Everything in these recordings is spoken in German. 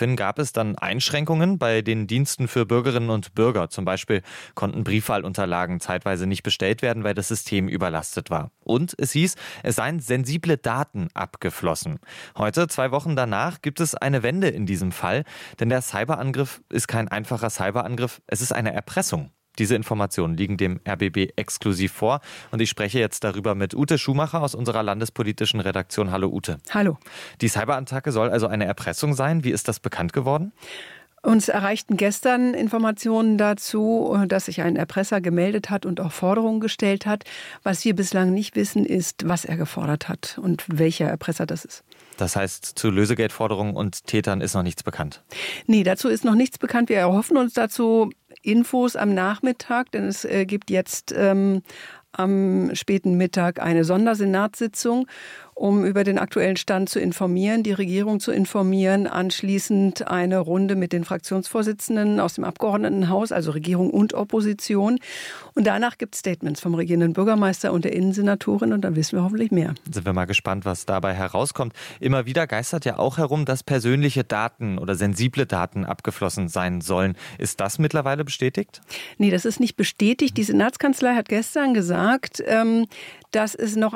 daraufhin gab es dann Einschränkungen bei den Diensten für Bürgerinnen und Bürger. Zum Beispiel konnten Briefwahlunterlagen zeitweise nicht bestellt werden, weil das System überlastet war. Und es hieß, es seien sensible Daten abgeflossen. Heute, 2 Wochen danach, gibt es eine Wende in diesem Fall. Denn der Cyberangriff ist kein einfacher Cyberangriff, es ist eine Erpressung. Diese Informationen liegen dem RBB exklusiv vor. Und ich spreche jetzt darüber mit Ute Schumacher aus unserer landespolitischen Redaktion. Hallo Ute. Hallo. Die Cyberattacke soll also eine Erpressung sein. Wie ist das bekannt geworden? Uns erreichten gestern Informationen dazu, dass sich ein Erpresser gemeldet hat und auch Forderungen gestellt hat. Was wir bislang nicht wissen, ist, was er gefordert hat und welcher Erpresser das ist. Das heißt, zu Lösegeldforderungen und Tätern ist noch nichts bekannt? Nee, dazu ist noch nichts bekannt. Wir erhoffen uns dazu Infos am Nachmittag, denn es gibt jetzt am späten Mittag eine Sondersenatssitzung, um über den aktuellen Stand zu informieren, die Regierung zu informieren, anschließend eine Runde mit den Fraktionsvorsitzenden aus dem Abgeordnetenhaus, also Regierung und Opposition. Und danach gibt es Statements vom regierenden Bürgermeister und der Innensenatorin und dann wissen wir hoffentlich mehr. Sind wir mal gespannt, was dabei herauskommt. Immer wieder geistert ja auch herum, dass persönliche Daten oder sensible Daten abgeflossen sein sollen. Ist das mittlerweile bestätigt? Nee, das ist nicht bestätigt. Die Senatskanzlei hat gestern gesagt, dass es noch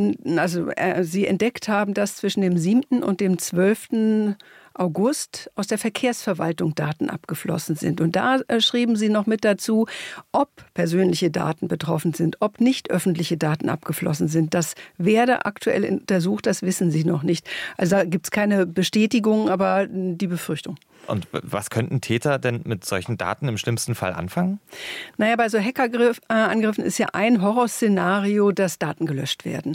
sie entdeckt haben, dass zwischen dem 7. und dem 12. August aus der Verkehrsverwaltung Daten abgeflossen sind. Und da schrieben sie noch mit dazu, ob persönliche Daten betroffen sind, ob nicht öffentliche Daten abgeflossen sind. Das werde aktuell untersucht, das wissen sie noch nicht. Also da gibt es keine Bestätigung, aber die Befürchtung. Und was könnten Täter denn mit solchen Daten im schlimmsten Fall anfangen? Naja, bei so Hackerangriffen ist ja ein Horrorszenario, dass Daten gelöscht werden.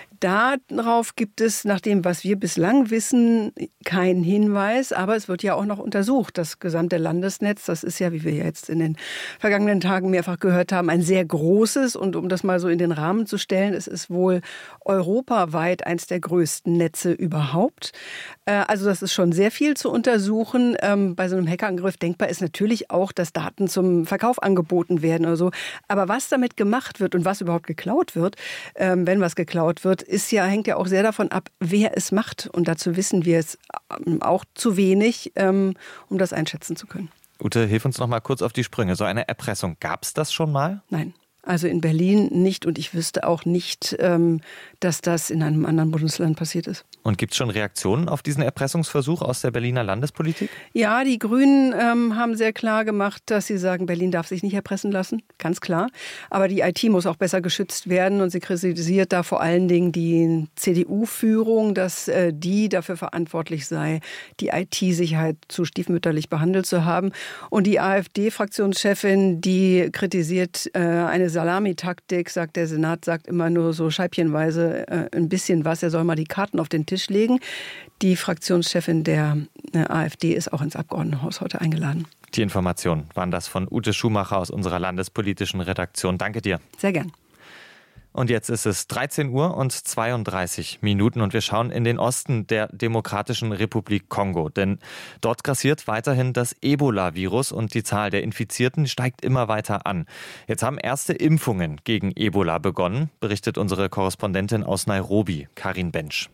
Darauf gibt es, nach dem, was wir bislang wissen, keinen Hinweis. Aber es wird ja auch noch untersucht. Das gesamte Landesnetz, das ist ja, wie wir jetzt in den vergangenen Tagen mehrfach gehört haben, ein sehr großes. Und um das mal so in den Rahmen zu stellen, es ist wohl europaweit eins der größten Netze überhaupt. Also das ist schon sehr viel zu untersuchen. Bei so einem Hackerangriff denkbar ist natürlich auch, dass Daten zum Verkauf angeboten werden oder so. Aber was damit gemacht wird und was überhaupt geklaut wird, wenn was geklaut wird, hängt ja auch sehr davon ab, wer es macht. Und dazu wissen wir es auch zu wenig, um das einschätzen zu können. Ute, hilf uns noch mal kurz auf die Sprünge. So eine Erpressung, gab es das schon mal? Nein. Also in Berlin nicht und ich wüsste auch nicht, dass das in einem anderen Bundesland passiert ist. Und gibt es schon Reaktionen auf diesen Erpressungsversuch aus der Berliner Landespolitik? Ja, die Grünen haben sehr klar gemacht, dass sie sagen, Berlin darf sich nicht erpressen lassen, ganz klar. Aber die IT muss auch besser geschützt werden und sie kritisiert da vor allen Dingen die CDU-Führung, dass die dafür verantwortlich sei, die IT-Sicherheit zu stiefmütterlich behandelt zu haben. Und die AfD-Fraktionschefin, die kritisiert eine Salamitaktik, sagt der Senat, sagt immer nur so scheibchenweise ein bisschen was. Er soll mal die Karten auf den Tisch legen. Die Fraktionschefin der AfD ist auch ins Abgeordnetenhaus heute eingeladen. Die Informationen waren das von Ute Schumacher aus unserer landespolitischen Redaktion. Danke dir. Sehr gern. Und jetzt ist es 13 Uhr und 32 Minuten und wir schauen in den Osten der Demokratischen Republik Kongo. Denn dort grassiert weiterhin das Ebola-Virus und die Zahl der Infizierten steigt immer weiter an. Jetzt haben erste Impfungen gegen Ebola begonnen, berichtet unsere Korrespondentin aus Nairobi, Karin Bensch.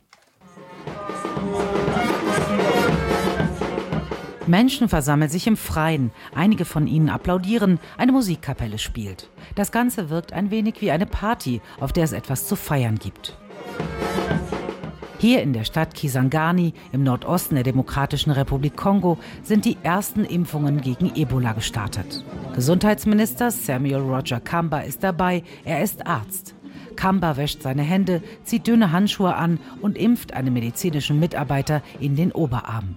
Menschen versammeln sich im Freien. Einige von ihnen applaudieren. Eine Musikkapelle spielt. Das Ganze wirkt ein wenig wie eine Party, auf der es etwas zu feiern gibt. Hier in der Stadt Kisangani im Nordosten der Demokratischen Republik Kongo sind die ersten Impfungen gegen Ebola gestartet. Gesundheitsminister Samuel Roger Kamba ist dabei. Er ist Arzt. Kamba wäscht seine Hände, zieht dünne Handschuhe an und impft einen medizinischen Mitarbeiter in den Oberarm.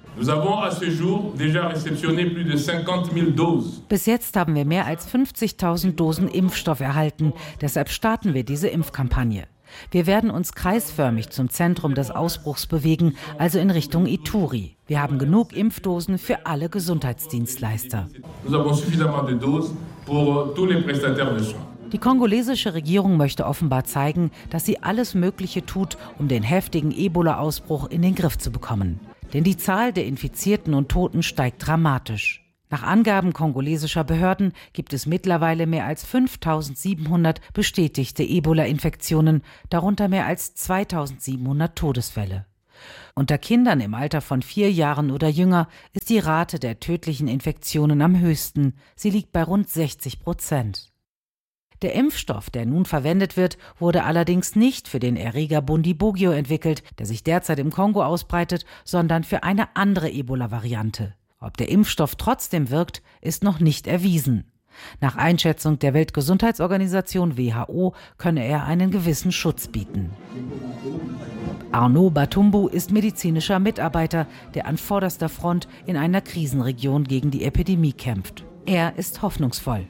Bis jetzt haben wir mehr als 50.000 Dosen Impfstoff erhalten. Deshalb starten wir diese Impfkampagne. Wir werden uns kreisförmig zum Zentrum des Ausbruchs bewegen, also in Richtung Ituri. Wir haben genug Impfdosen für alle Gesundheitsdienstleister. Die kongolesische Regierung möchte offenbar zeigen, dass sie alles Mögliche tut, um den heftigen Ebola-Ausbruch in den Griff zu bekommen. Denn die Zahl der Infizierten und Toten steigt dramatisch. Nach Angaben kongolesischer Behörden gibt es mittlerweile mehr als 5.700 bestätigte Ebola-Infektionen, darunter mehr als 2.700 Todesfälle. Unter Kindern im Alter von 4 Jahren oder jünger ist die Rate der tödlichen Infektionen am höchsten. Sie liegt bei rund 60%. Der Impfstoff, der nun verwendet wird, wurde allerdings nicht für den Erreger Bundibugyo entwickelt, der sich derzeit im Kongo ausbreitet, sondern für eine andere Ebola-Variante. Ob der Impfstoff trotzdem wirkt, ist noch nicht erwiesen. Nach Einschätzung der Weltgesundheitsorganisation WHO könne er einen gewissen Schutz bieten. Arnaud Batumbu ist medizinischer Mitarbeiter, der an vorderster Front in einer Krisenregion gegen die Epidemie kämpft. Er ist hoffnungsvoll.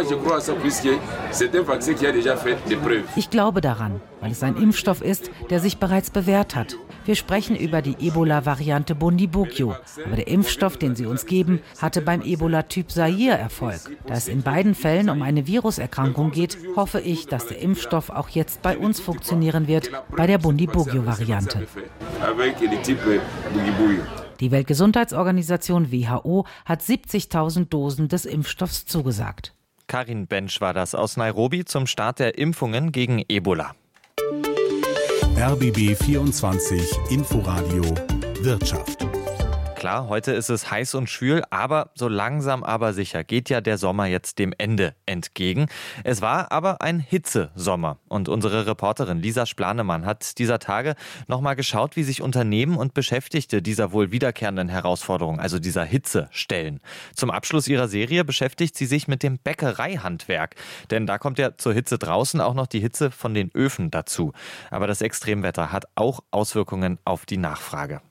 Ich glaube daran, weil es ein Impfstoff ist, der sich bereits bewährt hat. Wir sprechen über die Ebola-Variante Bundibugyo, aber der Impfstoff, den sie uns geben, hatte beim Ebola-Typ Zaire Erfolg. Da es in beiden Fällen um eine Viruserkrankung geht, hoffe ich, dass der Impfstoff auch jetzt bei uns funktionieren wird, bei der Bundibugyo-Variante. Die Weltgesundheitsorganisation WHO hat 70.000 Dosen des Impfstoffs zugesagt. Karin Bensch war das aus Nairobi zum Start der Impfungen gegen Ebola. RBB 24 Inforadio Wirtschaft. Klar, heute ist es heiß und schwül, aber so langsam aber sicher geht ja der Sommer jetzt dem Ende entgegen. Es war aber ein Hitzesommer und unsere Reporterin Lisa Splanemann hat dieser Tage nochmal geschaut, wie sich Unternehmen und Beschäftigte dieser wohl wiederkehrenden Herausforderung, also dieser Hitze, stellen. Zum Abschluss ihrer Serie beschäftigt sie sich mit dem Bäckereihandwerk, denn da kommt ja zur Hitze draußen auch noch die Hitze von den Öfen dazu. Aber das Extremwetter hat auch Auswirkungen auf die Nachfrage.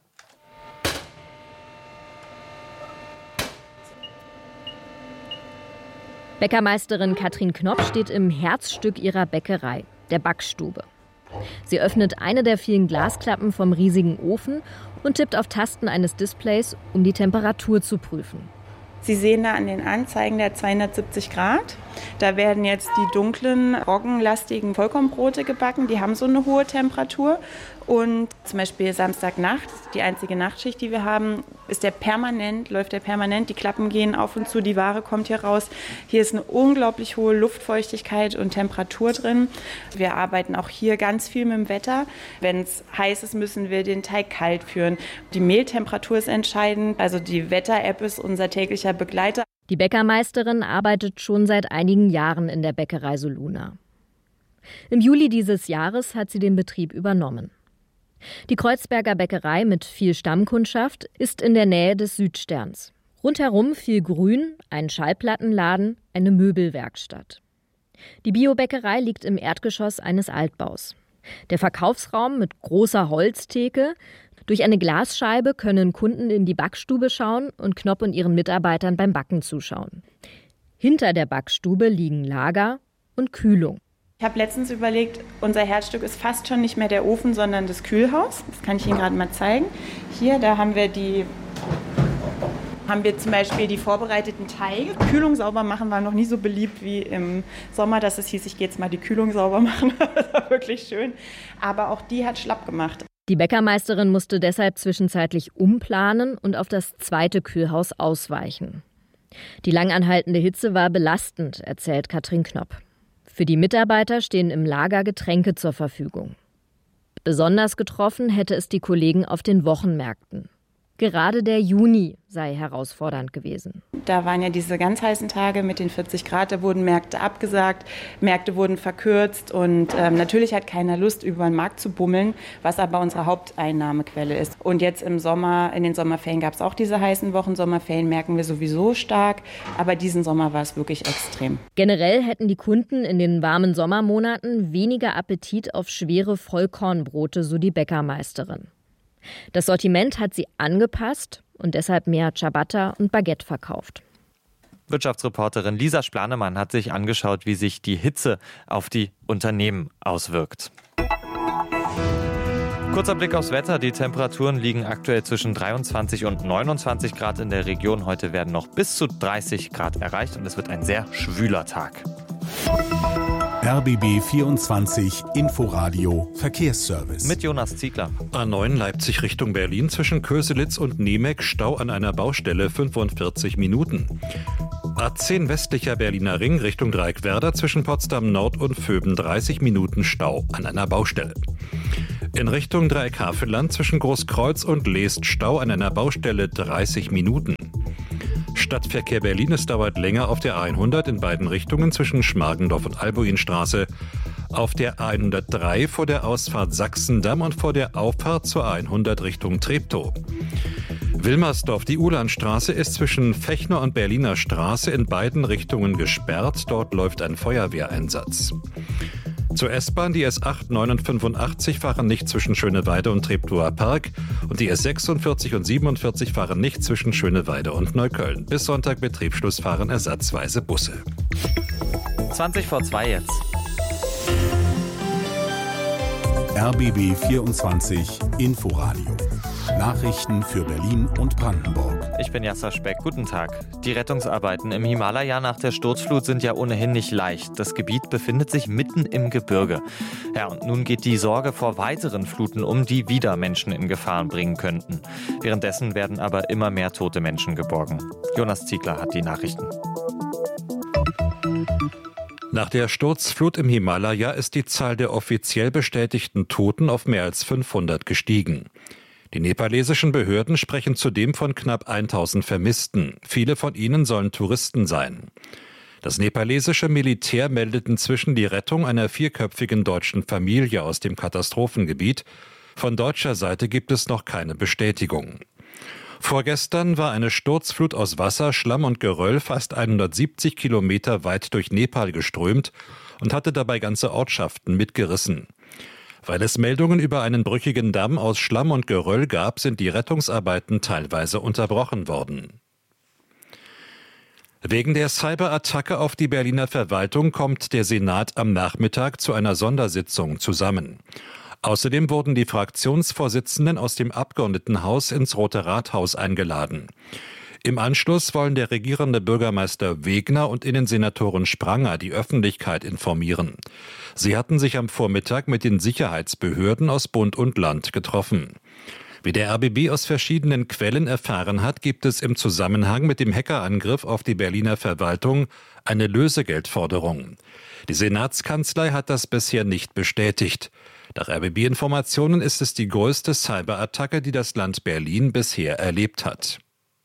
Bäckermeisterin Katrin Knopp steht im Herzstück ihrer Bäckerei, der Backstube. Sie öffnet eine der vielen Glasklappen vom riesigen Ofen und tippt auf Tasten eines Displays, um die Temperatur zu prüfen. Sie sehen da an den Anzeigen der 270 Grad. Da werden jetzt die dunklen, roggenlastigen Vollkornbrote gebacken. Die haben so eine hohe Temperatur. Und zum Beispiel Samstagnacht, die einzige Nachtschicht, die wir haben, läuft der permanent. Die Klappen gehen auf und zu, die Ware kommt hier raus. Hier ist eine unglaublich hohe Luftfeuchtigkeit und Temperatur drin. Wir arbeiten auch hier ganz viel mit dem Wetter. Wenn es heiß ist, müssen wir den Teig kalt führen. Die Mehltemperatur ist entscheidend. Also die Wetter-App ist unser täglicher Begleiter. Die Bäckermeisterin arbeitet schon seit einigen Jahren in der Bäckerei Soluna. Im Juli dieses Jahres hat sie den Betrieb übernommen. Die Kreuzberger Bäckerei mit viel Stammkundschaft ist in der Nähe des Südsterns. Rundherum viel Grün, ein Schallplattenladen, eine Möbelwerkstatt. Die Biobäckerei liegt im Erdgeschoss eines Altbaus. Der Verkaufsraum mit großer Holztheke. Durch eine Glasscheibe können Kunden in die Backstube schauen und Knopp und ihren Mitarbeitern beim Backen zuschauen. Hinter der Backstube liegen Lager und Kühlung. Ich habe letztens überlegt, unser Herzstück ist fast schon nicht mehr der Ofen, sondern das Kühlhaus. Das kann ich Ihnen gerade mal zeigen. Hier, da haben wir zum Beispiel die vorbereiteten Teige. Kühlung sauber machen war noch nie so beliebt wie im Sommer, dass es hieß, ich gehe jetzt mal die Kühlung sauber machen. Das war wirklich schön. Aber auch die hat schlapp gemacht. Die Bäckermeisterin musste deshalb zwischenzeitlich umplanen und auf das zweite Kühlhaus ausweichen. Die langanhaltende Hitze war belastend, erzählt Katrin Knopp. Für die Mitarbeiter stehen im Lager Getränke zur Verfügung. Besonders getroffen hätte es die Kollegen auf den Wochenmärkten. Gerade der Juni sei herausfordernd gewesen. Da waren ja diese ganz heißen Tage mit den 40 Grad, da wurden Märkte abgesagt, Märkte wurden verkürzt und natürlich hat keiner Lust, über den Markt zu bummeln, was aber unsere Haupteinnahmequelle ist. Und jetzt im Sommer, in den Sommerferien gab es auch diese heißen Wochen. Sommerferien merken wir sowieso stark, aber diesen Sommer war es wirklich extrem. Generell hätten die Kunden in den warmen Sommermonaten weniger Appetit auf schwere Vollkornbrote, so die Bäckermeisterin. Das Sortiment hat sie angepasst und deshalb mehr Ciabatta und Baguette verkauft. Wirtschaftsreporterin Lisa Splanemann hat sich angeschaut, wie sich die Hitze auf die Unternehmen auswirkt. Kurzer Blick aufs Wetter. Die Temperaturen liegen aktuell zwischen 23 und 29 Grad in der Region. Heute werden noch bis zu 30 Grad erreicht und es wird ein sehr schwüler Tag. RBB 24 Inforadio Verkehrsservice. Mit Jonas Ziegler. A9 Leipzig Richtung Berlin zwischen Köselitz und Nemec, Stau an einer Baustelle 45 Minuten. A10 westlicher Berliner Ring Richtung Dreieckwerder zwischen Potsdam Nord und Vöben 30 Minuten Stau an einer Baustelle. In Richtung Dreieck-Havelland zwischen Großkreuz und Leest Stau an einer Baustelle 30 Minuten. Stadtverkehr Berlin, es dauert länger auf der A100 in beiden Richtungen zwischen Schmargendorf und Albuinstraße. Auf der A103 vor der Ausfahrt Sachsendamm und vor der Auffahrt zur A100 Richtung Treptow. Wilmersdorf, die Ulandstraße ist zwischen Fechner und Berliner Straße in beiden Richtungen gesperrt. Dort läuft ein Feuerwehreinsatz. Zur S-Bahn, die S8, 9 und 85 fahren nicht zwischen Schöneweide und Treptower Park und die S46 und 47 fahren nicht zwischen Schöneweide und Neukölln. Bis Sonntag Betriebsschluss fahren ersatzweise Busse. 20 vor 2 jetzt. RBB 24 Inforadio. Nachrichten für Berlin und Brandenburg. Ich bin Jasser Speck. Guten Tag. Die Rettungsarbeiten im Himalaya nach der Sturzflut sind ja ohnehin nicht leicht. Das Gebiet befindet sich mitten im Gebirge. Ja, und nun geht die Sorge vor weiteren Fluten um, die wieder Menschen in Gefahr bringen könnten. Währenddessen werden aber immer mehr tote Menschen geborgen. Jonas Ziegler hat die Nachrichten. Nach der Sturzflut im Himalaya ist die Zahl der offiziell bestätigten Toten auf mehr als 500 gestiegen. Die nepalesischen Behörden sprechen zudem von knapp 1000 Vermissten. Viele von ihnen sollen Touristen sein. Das nepalesische Militär meldet inzwischen die Rettung einer 4-köpfigen deutschen Familie aus dem Katastrophengebiet. Von deutscher Seite gibt es noch keine Bestätigung. Vorgestern war eine Sturzflut aus Wasser, Schlamm und Geröll fast 170 Kilometer weit durch Nepal geströmt und hatte dabei ganze Ortschaften mitgerissen. Weil es Meldungen über einen brüchigen Damm aus Schlamm und Geröll gab, sind die Rettungsarbeiten teilweise unterbrochen worden. Wegen der Cyberattacke auf die Berliner Verwaltung kommt der Senat am Nachmittag zu einer Sondersitzung zusammen. Außerdem wurden die Fraktionsvorsitzenden aus dem Abgeordnetenhaus ins Rote Rathaus eingeladen. Im Anschluss wollen der regierende Bürgermeister Wegner und Innensenatorin Spranger die Öffentlichkeit informieren. Sie hatten sich am Vormittag mit den Sicherheitsbehörden aus Bund und Land getroffen. Wie der RBB aus verschiedenen Quellen erfahren hat, gibt es im Zusammenhang mit dem Hackerangriff auf die Berliner Verwaltung eine Lösegeldforderung. Die Senatskanzlei hat das bisher nicht bestätigt. Nach RBB-Informationen ist es die größte Cyberattacke, die das Land Berlin bisher erlebt hat.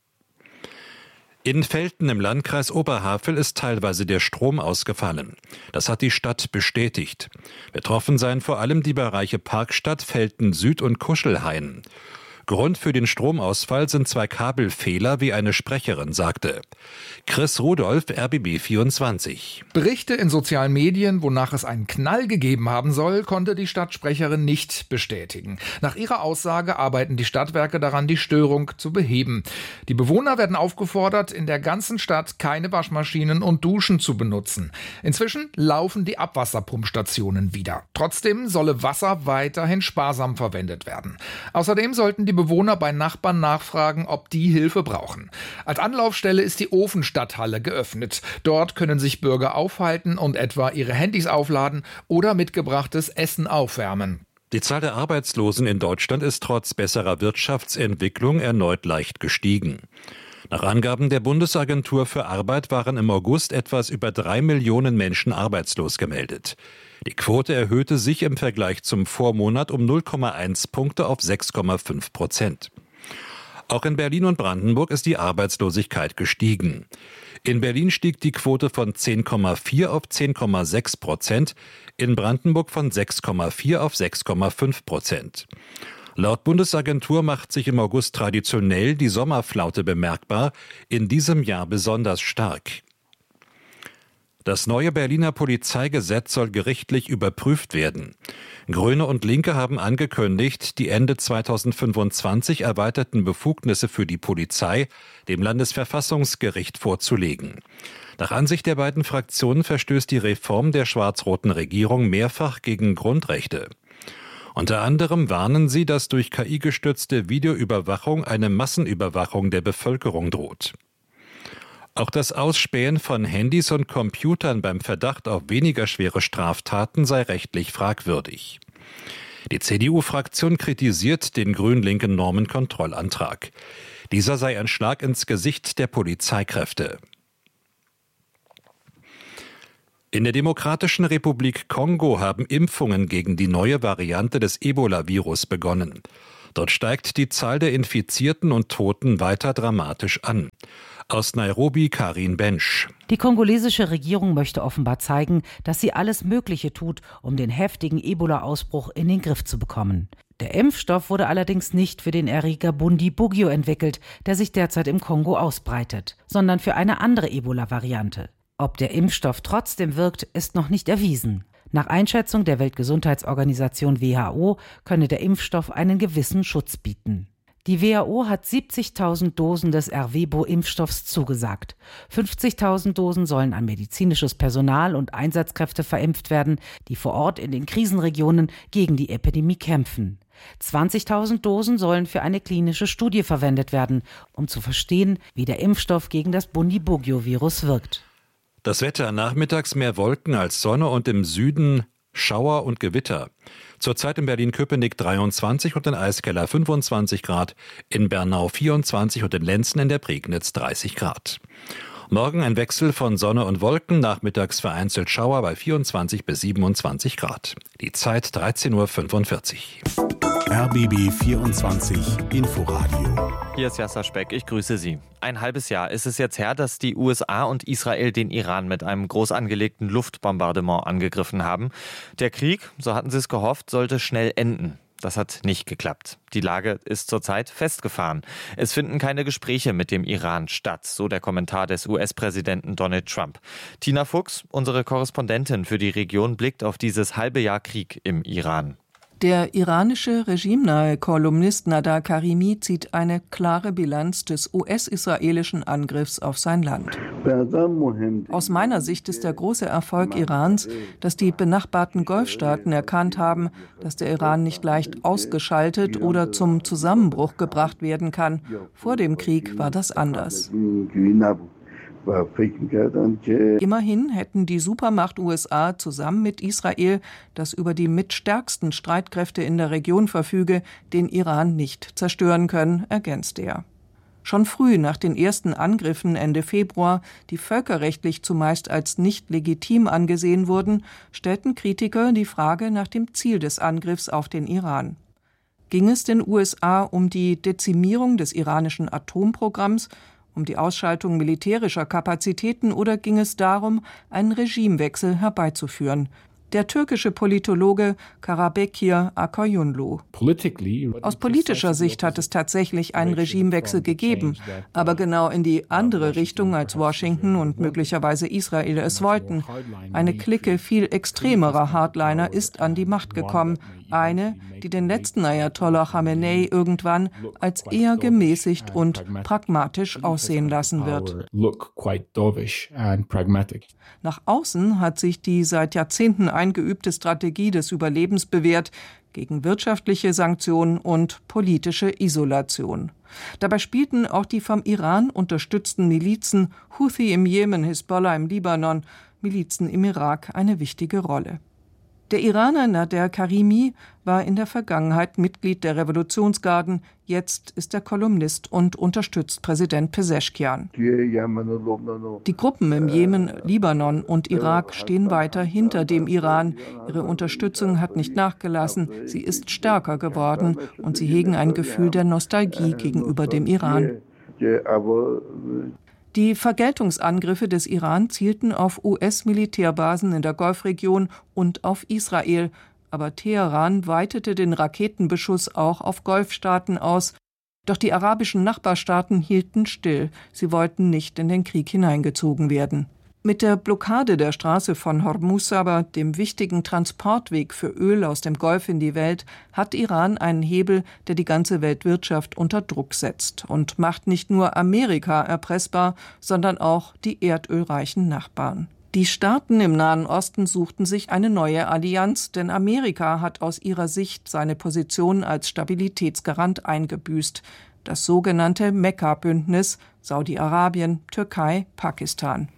In Velten im Landkreis Oberhavel ist teilweise der Strom ausgefallen. Das hat die Stadt bestätigt. Betroffen seien vor allem die Bereiche Parkstadt, Velten Süd und Kuschelhain. Grund für den Stromausfall sind 2 Kabelfehler, wie eine Sprecherin sagte. Chris Rudolph, RBB 24. Berichte in sozialen Medien, wonach es einen Knall gegeben haben soll, konnte die Stadtsprecherin nicht bestätigen. Nach ihrer Aussage arbeiten die Stadtwerke daran, die Störung zu beheben. Die Bewohner werden aufgefordert, in der ganzen Stadt keine Waschmaschinen und Duschen zu benutzen. Inzwischen laufen die Abwasserpumpstationen wieder. Trotzdem solle Wasser weiterhin sparsam verwendet werden. Außerdem sollten die Bewohner bei Nachbarn nachfragen, ob die Hilfe brauchen. Als Anlaufstelle ist die Ofenstadthalle geöffnet. Dort können sich Bürger aufhalten und etwa ihre Handys aufladen oder mitgebrachtes Essen aufwärmen. Die Zahl der Arbeitslosen in Deutschland ist trotz besserer Wirtschaftsentwicklung erneut leicht gestiegen. Nach Angaben der Bundesagentur für Arbeit waren im August etwas über 3 Millionen Menschen arbeitslos gemeldet. Die Quote erhöhte sich im Vergleich zum Vormonat um 0,1 Punkte auf 6,5%. Auch in Berlin und Brandenburg ist die Arbeitslosigkeit gestiegen. In Berlin stieg die Quote von 10,4 auf 10,6%, in Brandenburg von 6,4 auf 6,5%. Laut Bundesagentur macht sich im August traditionell die Sommerflaute bemerkbar, in diesem Jahr besonders stark. Das neue Berliner Polizeigesetz soll gerichtlich überprüft werden. Grüne und Linke haben angekündigt, die Ende 2025 erweiterten Befugnisse für die Polizei dem Landesverfassungsgericht vorzulegen. Nach Ansicht der beiden Fraktionen verstößt die Reform der schwarz-roten Regierung mehrfach gegen Grundrechte. Unter anderem warnen sie, dass durch KI gestützte Videoüberwachung eine Massenüberwachung der Bevölkerung droht. Auch das Ausspähen von Handys und Computern beim Verdacht auf weniger schwere Straftaten sei rechtlich fragwürdig. Die CDU-Fraktion kritisiert den grün-linken Normenkontrollantrag. Dieser sei ein Schlag ins Gesicht der Polizeikräfte. In der Demokratischen Republik Kongo haben Impfungen gegen die neue Variante des Ebola-Virus begonnen. Dort steigt die Zahl der Infizierten und Toten weiter dramatisch an. Aus Nairobi Karin Bensch. Die kongolesische Regierung möchte offenbar zeigen, dass sie alles Mögliche tut, um den heftigen Ebola-Ausbruch in den Griff zu bekommen. Der Impfstoff wurde allerdings nicht für den Erreger Bundibugyo entwickelt, der sich derzeit im Kongo ausbreitet, sondern für eine andere Ebola-Variante. Ob der Impfstoff trotzdem wirkt, ist noch nicht erwiesen. Nach Einschätzung der Weltgesundheitsorganisation WHO könne der Impfstoff einen gewissen Schutz bieten. Die WHO hat 70.000 Dosen des Ervebo-Impfstoffs zugesagt. 50.000 Dosen sollen an medizinisches Personal und Einsatzkräfte verimpft werden, die vor Ort in den Krisenregionen gegen die Epidemie kämpfen. 20.000 Dosen sollen für eine klinische Studie verwendet werden, um zu verstehen, wie der Impfstoff gegen das Bundibugyo-Virus wirkt. Das Wetter: nachmittags mehr Wolken als Sonne und im Süden Schauer und Gewitter. Zurzeit in Berlin-Köpenick 23 und in Eiskeller 25 Grad, in Bernau 24 und in Lenzen in der Prignitz 30 Grad. Morgen ein Wechsel von Sonne und Wolken, nachmittags vereinzelt Schauer bei 24 bis 27 Grad. Die Zeit 13:45 Uhr. RBB 24 Inforadio. Hier ist Jasser Speck, ich grüße Sie. Ein halbes Jahr ist es jetzt her, dass die USA und Israel den Iran mit einem groß angelegten Luftbombardement angegriffen haben. Der Krieg, so hatten sie es gehofft, sollte schnell enden. Das hat nicht geklappt. Die Lage ist zurzeit festgefahren. Es finden keine Gespräche mit dem Iran statt, so der Kommentar des US-Präsidenten Donald Trump. Tina Fuchs, unsere Korrespondentin für die Region, blickt auf dieses halbe Jahr Krieg im Iran. Der iranische regimenahe Kolumnist Nader Karimi zieht eine klare Bilanz des US-israelischen Angriffs auf sein Land. Aus meiner Sicht ist der große Erfolg Irans, dass die benachbarten Golfstaaten erkannt haben, dass der Iran nicht leicht ausgeschaltet oder zum Zusammenbruch gebracht werden kann. Vor dem Krieg war das anders. Immerhin hätten die Supermacht USA zusammen mit Israel, das über die mitstärksten Streitkräfte in der Region verfüge, den Iran nicht zerstören können, ergänzt er. Schon früh nach den ersten Angriffen Ende Februar, die völkerrechtlich zumeist als nicht legitim angesehen wurden, stellten Kritiker die Frage nach dem Ziel des Angriffs auf den Iran. Ging es den USA um die Dezimierung des iranischen Atomprogramms, um die Ausschaltung militärischer Kapazitäten oder ging es darum, einen Regimewechsel herbeizuführen? Der türkische Politologe Karabekir Akayunlu. Aus politischer Sicht hat es tatsächlich einen Regimewechsel gegeben, aber genau in die andere Richtung, als Washington und möglicherweise Israel es wollten. Eine Clique viel extremerer Hardliner ist an die Macht gekommen, eine, die den letzten Ayatollah Khamenei irgendwann als eher gemäßigt und pragmatisch aussehen lassen wird. Nach außen hat sich die seit Jahrzehnten eingeübte Strategie des Überlebens bewährt, gegen wirtschaftliche Sanktionen und politische Isolation. Dabei spielten auch die vom Iran unterstützten Milizen Houthi im Jemen, Hisbollah im Libanon, Milizen im Irak eine wichtige Rolle. Der Iraner Nader Karimi war in der Vergangenheit Mitglied der Revolutionsgarden, jetzt ist er Kolumnist und unterstützt Präsident Pezeshkian. Die Gruppen im Jemen, Libanon und Irak stehen weiter hinter dem Iran. Ihre Unterstützung hat nicht nachgelassen, sie ist stärker geworden und sie hegen ein Gefühl der Nostalgie gegenüber dem Iran. Die Vergeltungsangriffe des Iran zielten auf US-Militärbasen in der Golfregion und auf Israel. Aber Teheran weitete den Raketenbeschuss auch auf Golfstaaten aus. Doch die arabischen Nachbarstaaten hielten still. Sie wollten nicht in den Krieg hineingezogen werden. Mit der Blockade der Straße von Hormuz aber, dem wichtigen Transportweg für Öl aus dem Golf in die Welt, hat Iran einen Hebel, der die ganze Weltwirtschaft unter Druck setzt und macht nicht nur Amerika erpressbar, sondern auch die erdölreichen Nachbarn. Die Staaten im Nahen Osten suchten sich eine neue Allianz, denn Amerika hat aus ihrer Sicht seine Position als Stabilitätsgarant eingebüßt. Das sogenannte Mekka-Bündnis Saudi-Arabien, Türkei, Pakistan.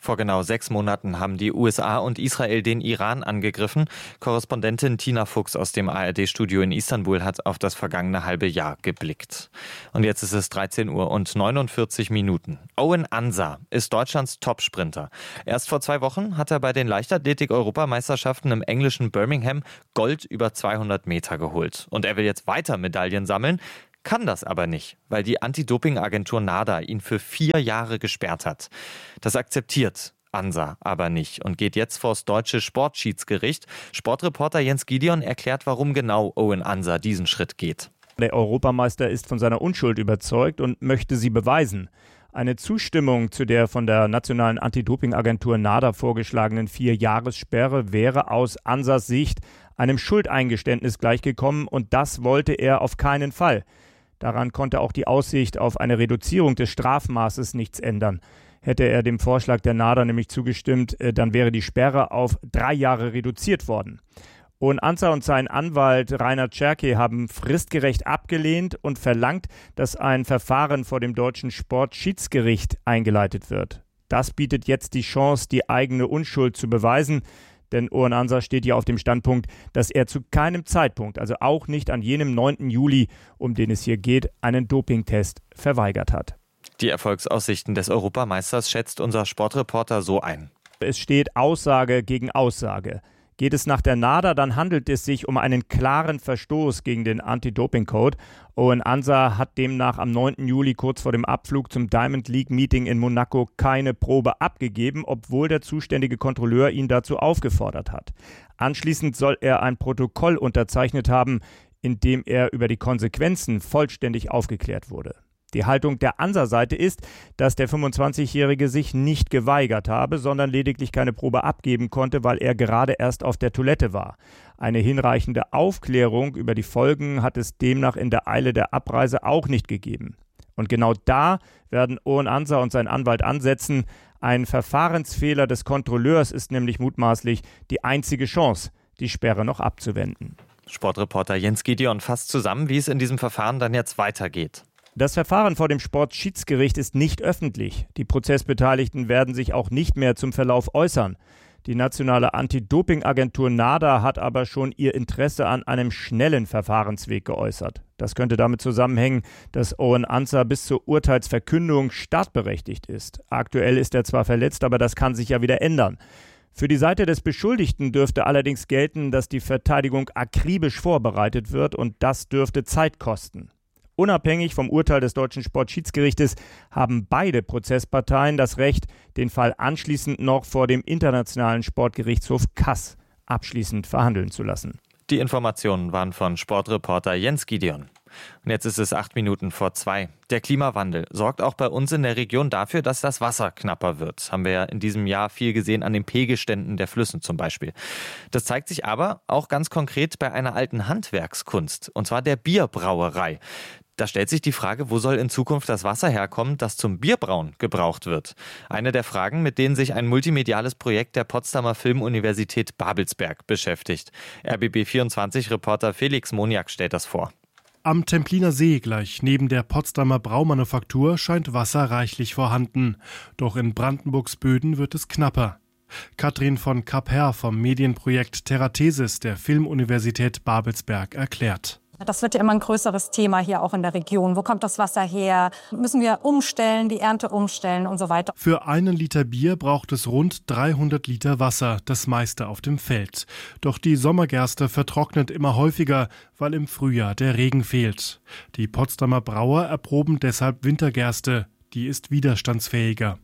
Vor genau 6 Monaten haben die USA und Israel den Iran angegriffen. Korrespondentin Tina Fuchs aus dem ARD-Studio in Istanbul hat auf das vergangene halbe Jahr geblickt. Und jetzt ist es 13 Uhr und 49 Minuten. Owen Ansah ist Deutschlands Topsprinter. Erst vor 2 Wochen hat er bei den Leichtathletik-Europameisterschaften im englischen Birmingham Gold über 200 Meter geholt. Und er will jetzt weiter Medaillen sammeln. Kann das aber nicht, weil die Anti-Doping-Agentur NADA ihn für 4 Jahre gesperrt hat. Das akzeptiert Ansah aber nicht und geht jetzt vors deutsche Sportschiedsgericht. Sportreporter Jens Gideon erklärt, warum genau Owen Ansah diesen Schritt geht. Der Europameister ist von seiner Unschuld überzeugt und möchte sie beweisen. Eine Zustimmung zu der von der nationalen Anti-Doping-Agentur NADA vorgeschlagenen 4-Jahressperre wäre aus Ansahs Sicht einem Schuldeingeständnis gleichgekommen und das wollte er auf keinen Fall. Daran konnte auch die Aussicht auf eine Reduzierung des Strafmaßes nichts ändern. Hätte er dem Vorschlag der NADA nämlich zugestimmt, dann wäre die Sperre auf 3 Jahre reduziert worden. Owen Ansah und sein Anwalt Rainer Czerke haben fristgerecht abgelehnt und verlangt, dass ein Verfahren vor dem deutschen Sportschiedsgericht eingeleitet wird. Das bietet jetzt die Chance, die eigene Unschuld zu beweisen. Denn Owen Ansah steht ja auf dem Standpunkt, dass er zu keinem Zeitpunkt, also auch nicht an jenem 9. Juli, um den es hier geht, einen Dopingtest verweigert hat. Die Erfolgsaussichten des Europameisters schätzt unser Sportreporter so ein. Es steht Aussage gegen Aussage. Geht es nach der NADA, dann handelt es sich um einen klaren Verstoß gegen den Anti-Doping-Code. Owen Ansah hat demnach am 9. Juli kurz vor dem Abflug zum Diamond League-Meeting in Monaco keine Probe abgegeben, obwohl der zuständige Kontrolleur ihn dazu aufgefordert hat. Anschließend soll er ein Protokoll unterzeichnet haben, in dem er über die Konsequenzen vollständig aufgeklärt wurde. Die Haltung der Ansah-Seite ist, dass der 25-Jährige sich nicht geweigert habe, sondern lediglich keine Probe abgeben konnte, weil er gerade erst auf der Toilette war. Eine hinreichende Aufklärung über die Folgen hat es demnach in der Eile der Abreise auch nicht gegeben. Und genau da werden Owen Ansah und sein Anwalt ansetzen. Ein Verfahrensfehler des Kontrolleurs ist nämlich mutmaßlich die einzige Chance, die Sperre noch abzuwenden. Sportreporter Jens Gideon fasst zusammen, wie es in diesem Verfahren dann jetzt weitergeht. Das Verfahren vor dem Sportschiedsgericht ist nicht öffentlich. Die Prozessbeteiligten werden sich auch nicht mehr zum Verlauf äußern. Die nationale Anti-Doping-Agentur NADA hat aber schon ihr Interesse an einem schnellen Verfahrensweg geäußert. Das könnte damit zusammenhängen, dass Owen Ansah bis zur Urteilsverkündung startberechtigt ist. Aktuell ist er zwar verletzt, aber das kann sich ja wieder ändern. Für die Seite des Beschuldigten dürfte allerdings gelten, dass die Verteidigung akribisch vorbereitet wird und das dürfte Zeit kosten. Unabhängig vom Urteil des deutschen Sportschiedsgerichtes haben beide Prozessparteien das Recht, den Fall anschließend noch vor dem Internationalen Sportgerichtshof Kass abschließend verhandeln zu lassen. Die Informationen waren von Sportreporter Jens Gideon. Und jetzt ist es 8 Minuten vor 2. Der Klimawandel sorgt auch bei uns in der Region dafür, dass das Wasser knapper wird. Haben wir ja in diesem Jahr viel gesehen an den Pegelständen der Flüssen zum Beispiel. Das zeigt sich aber auch ganz konkret bei einer alten Handwerkskunst, und zwar der Bierbrauerei. Da stellt sich die Frage, wo soll in Zukunft das Wasser herkommen, das zum Bierbrauen gebraucht wird? Eine der Fragen, mit denen sich ein multimediales Projekt der Potsdamer Filmuniversität Babelsberg beschäftigt. RBB24-Reporter Felix Moniak stellt das vor. Am Templiner See, gleich neben der Potsdamer Braumanufaktur, scheint Wasser reichlich vorhanden. Doch in Brandenburgs Böden wird es knapper. Katrin von Kapp-Herr vom Medienprojekt Terrathesis der Filmuniversität Babelsberg erklärt. Das wird ja immer ein größeres Thema hier auch in der Region. Wo kommt das Wasser her? Müssen wir umstellen, die Ernte umstellen und so weiter? Für 1 Liter Bier braucht es rund 300 Liter Wasser, das meiste auf dem Feld. Doch die Sommergerste vertrocknet immer häufiger, weil im Frühjahr der Regen fehlt. Die Potsdamer Brauer erproben deshalb Wintergerste. Die ist widerstandsfähiger.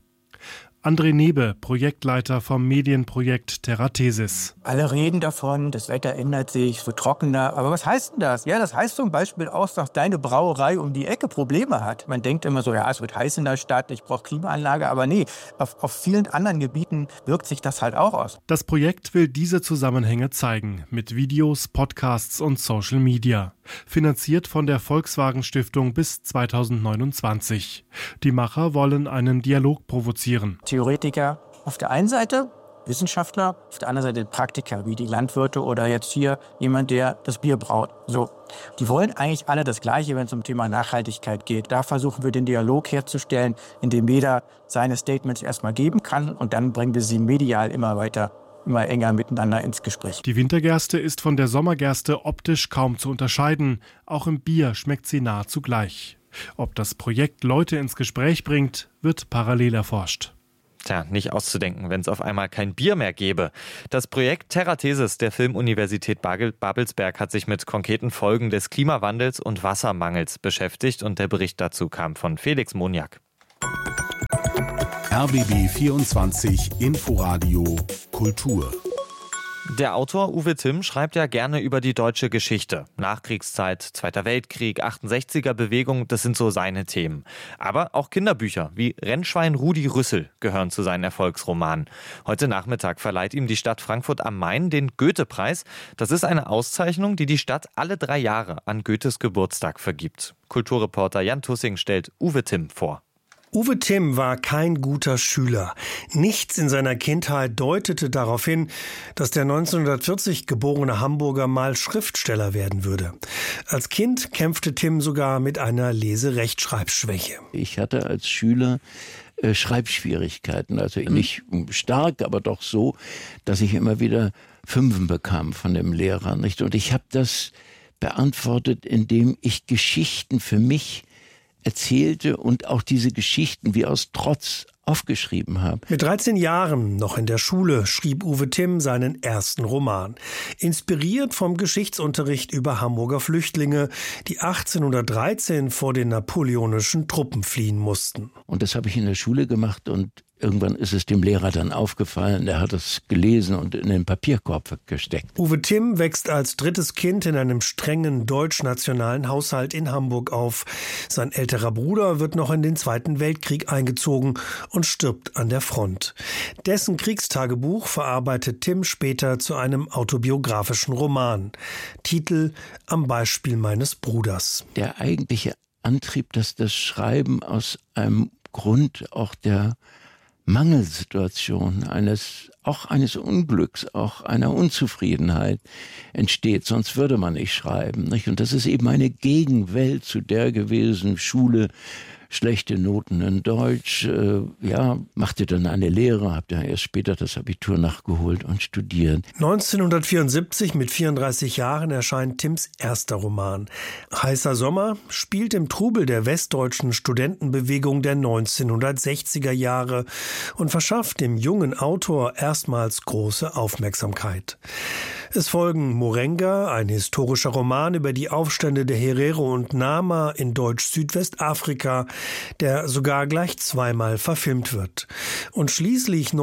André Nebe, Projektleiter vom Medienprojekt Terrathesis. Alle reden davon, das Wetter ändert sich, es wird trockener. Aber was heißt denn das? Ja, das heißt zum Beispiel auch, dass deine Brauerei um die Ecke Probleme hat. Man denkt immer so, ja, es wird heiß in der Stadt, ich brauche Klimaanlage. Aber nee, auf vielen anderen Gebieten wirkt sich das halt auch aus. Das Projekt will diese Zusammenhänge zeigen, mit Videos, Podcasts und Social Media. Finanziert von der Volkswagen Stiftung bis 2029. Die Macher wollen einen Dialog provozieren. Theoretiker auf der einen Seite Wissenschaftler, auf der anderen Seite Praktiker, wie die Landwirte oder jetzt hier jemand, der das Bier braut. So. Die wollen eigentlich alle das Gleiche, wenn es um Thema Nachhaltigkeit geht. Da versuchen wir den Dialog herzustellen, indem jeder seine Statements erstmal geben kann und dann bringen wir sie medial immer enger miteinander ins Gespräch. Die Wintergerste ist von der Sommergerste optisch kaum zu unterscheiden. Auch im Bier schmeckt sie nahezu gleich. Ob das Projekt Leute ins Gespräch bringt, wird parallel erforscht. Tja, nicht auszudenken, wenn es auf einmal kein Bier mehr gäbe. Das Projekt TerraThesis der Filmuniversität Babelsberg hat sich mit konkreten Folgen des Klimawandels und Wassermangels beschäftigt und der Bericht dazu kam von Felix Moniak. RBB 24 Inforadio Kultur. Der Autor Uwe Timm schreibt ja gerne über die deutsche Geschichte. Nachkriegszeit, Zweiter Weltkrieg, 68er-Bewegung, das sind so seine Themen. Aber auch Kinderbücher wie Rennschwein Rudi Rüssel gehören zu seinen Erfolgsromanen. Heute Nachmittag verleiht ihm die Stadt Frankfurt am Main den Goethe-Preis. Das ist eine Auszeichnung, die die Stadt alle 3 Jahre an Goethes Geburtstag vergibt. Kulturreporter Jan Tussing stellt Uwe Timm vor. Uwe Timm war kein guter Schüler. Nichts in seiner Kindheit deutete darauf hin, dass der 1940 geborene Hamburger mal Schriftsteller werden würde. Als Kind kämpfte Timm sogar mit einer Lese-Rechtschreibschwäche. Ich hatte als Schüler Schreibschwierigkeiten, also nicht stark, aber doch so, dass ich immer wieder Fünfen bekam von dem Lehrer. Und ich habe das beantwortet, indem ich Geschichten für mich erzählte und auch diese Geschichten wie aus Trotz aufgeschrieben habe. Mit 13 Jahren, noch in der Schule, schrieb Uwe Timm seinen ersten Roman. Inspiriert vom Geschichtsunterricht über Hamburger Flüchtlinge, die 1813 vor den napoleonischen Truppen fliehen mussten. Und das habe ich in der Schule gemacht und irgendwann ist es dem Lehrer dann aufgefallen, der hat es gelesen und in den Papierkorb gesteckt. Uwe Timm wächst als drittes Kind in einem strengen deutsch-nationalen Haushalt in Hamburg auf. Sein älterer Bruder wird noch in den Zweiten Weltkrieg eingezogen und stirbt an der Front. Dessen Kriegstagebuch verarbeitet Timm später zu einem autobiografischen Roman. Titel Am Beispiel meines Bruders. Der eigentliche Antrieb, dass das Schreiben aus einem Grund auch der Mangelsituation, eines Unglücks, auch einer Unzufriedenheit entsteht. Sonst würde man nicht schreiben, nicht? Und das ist eben eine Gegenwelt zu der gewesen, Schule, schlechte Noten in Deutsch, machte dann eine Lehre, habe dann erst später das Abitur nachgeholt und studiert. 1974, mit 34 Jahren, erscheint Timms erster Roman. Heißer Sommer spielt im Trubel der westdeutschen Studentenbewegung der 1960er Jahre und verschafft dem jungen Autor erstmals große Aufmerksamkeit. Es folgen Morenga, ein historischer Roman über die Aufstände der Herero und Nama in Deutsch-Südwestafrika, der sogar gleich zweimal verfilmt wird. Und schließlich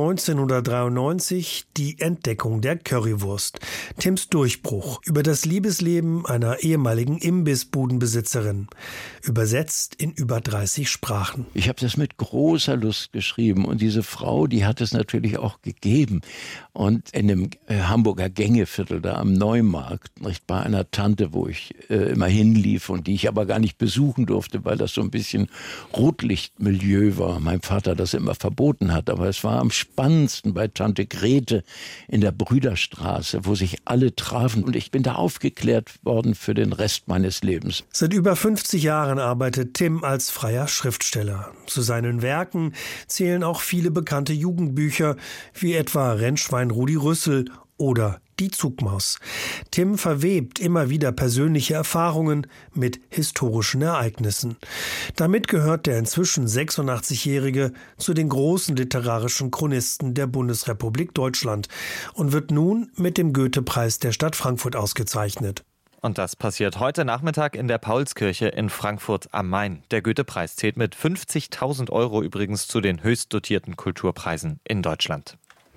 1993 die Entdeckung der Currywurst, Timms Durchbruch über das Liebesleben einer ehemaligen Imbissbudenbesitzerin, übersetzt in über 30 Sprachen. Ich habe das mit großer Lust geschrieben und diese Frau, die hat es natürlich auch gegeben. Und in dem Hamburger Gängeviertel da am Neumarkt, nicht, bei einer Tante, wo ich immer hinlief und die ich aber gar nicht besuchen durfte, weil das so ein bisschen Rotlichtmilieu war. Mein Vater das immer verboten hat, aber es war am spannendsten bei Tante Grete in der Brüderstraße, wo sich alle trafen und ich bin da aufgeklärt worden für den Rest meines Lebens. Seit über 50 Jahren arbeitet Timm als freier Schriftsteller. Zu seinen Werken zählen auch viele bekannte Jugendbücher, wie etwa Rennschwein Rudi Rüssel oder Die Zugmaus. Timm verwebt immer wieder persönliche Erfahrungen mit historischen Ereignissen. Damit gehört der inzwischen 86-Jährige zu den großen literarischen Chronisten der Bundesrepublik Deutschland und wird nun mit dem Goethe-Preis der Stadt Frankfurt ausgezeichnet. Und das passiert heute Nachmittag in der Paulskirche in Frankfurt am Main. Der Goethe-Preis zählt mit 50.000 € übrigens zu den höchst dotierten Kulturpreisen in Deutschland.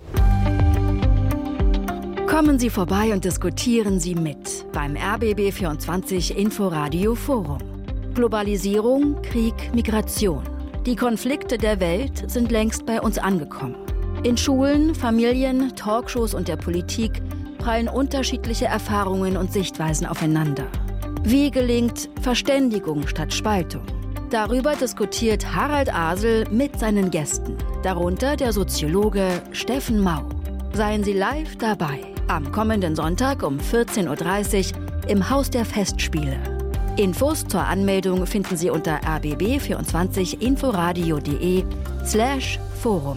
Kommen Sie vorbei und diskutieren Sie mit beim RBB24 Inforadio Forum. Globalisierung, Krieg, Migration. Die Konflikte der Welt sind längst bei uns angekommen. In Schulen, Familien, Talkshows und der Politik prallen unterschiedliche Erfahrungen und Sichtweisen aufeinander. Wie gelingt Verständigung statt Spaltung? Darüber diskutiert Harald Asel mit seinen Gästen, darunter der Soziologe Steffen Mau. Seien Sie live dabei am kommenden Sonntag um 14.30 Uhr im Haus der Festspiele. Infos zur Anmeldung finden Sie unter rbb24inforadio.de/Forum.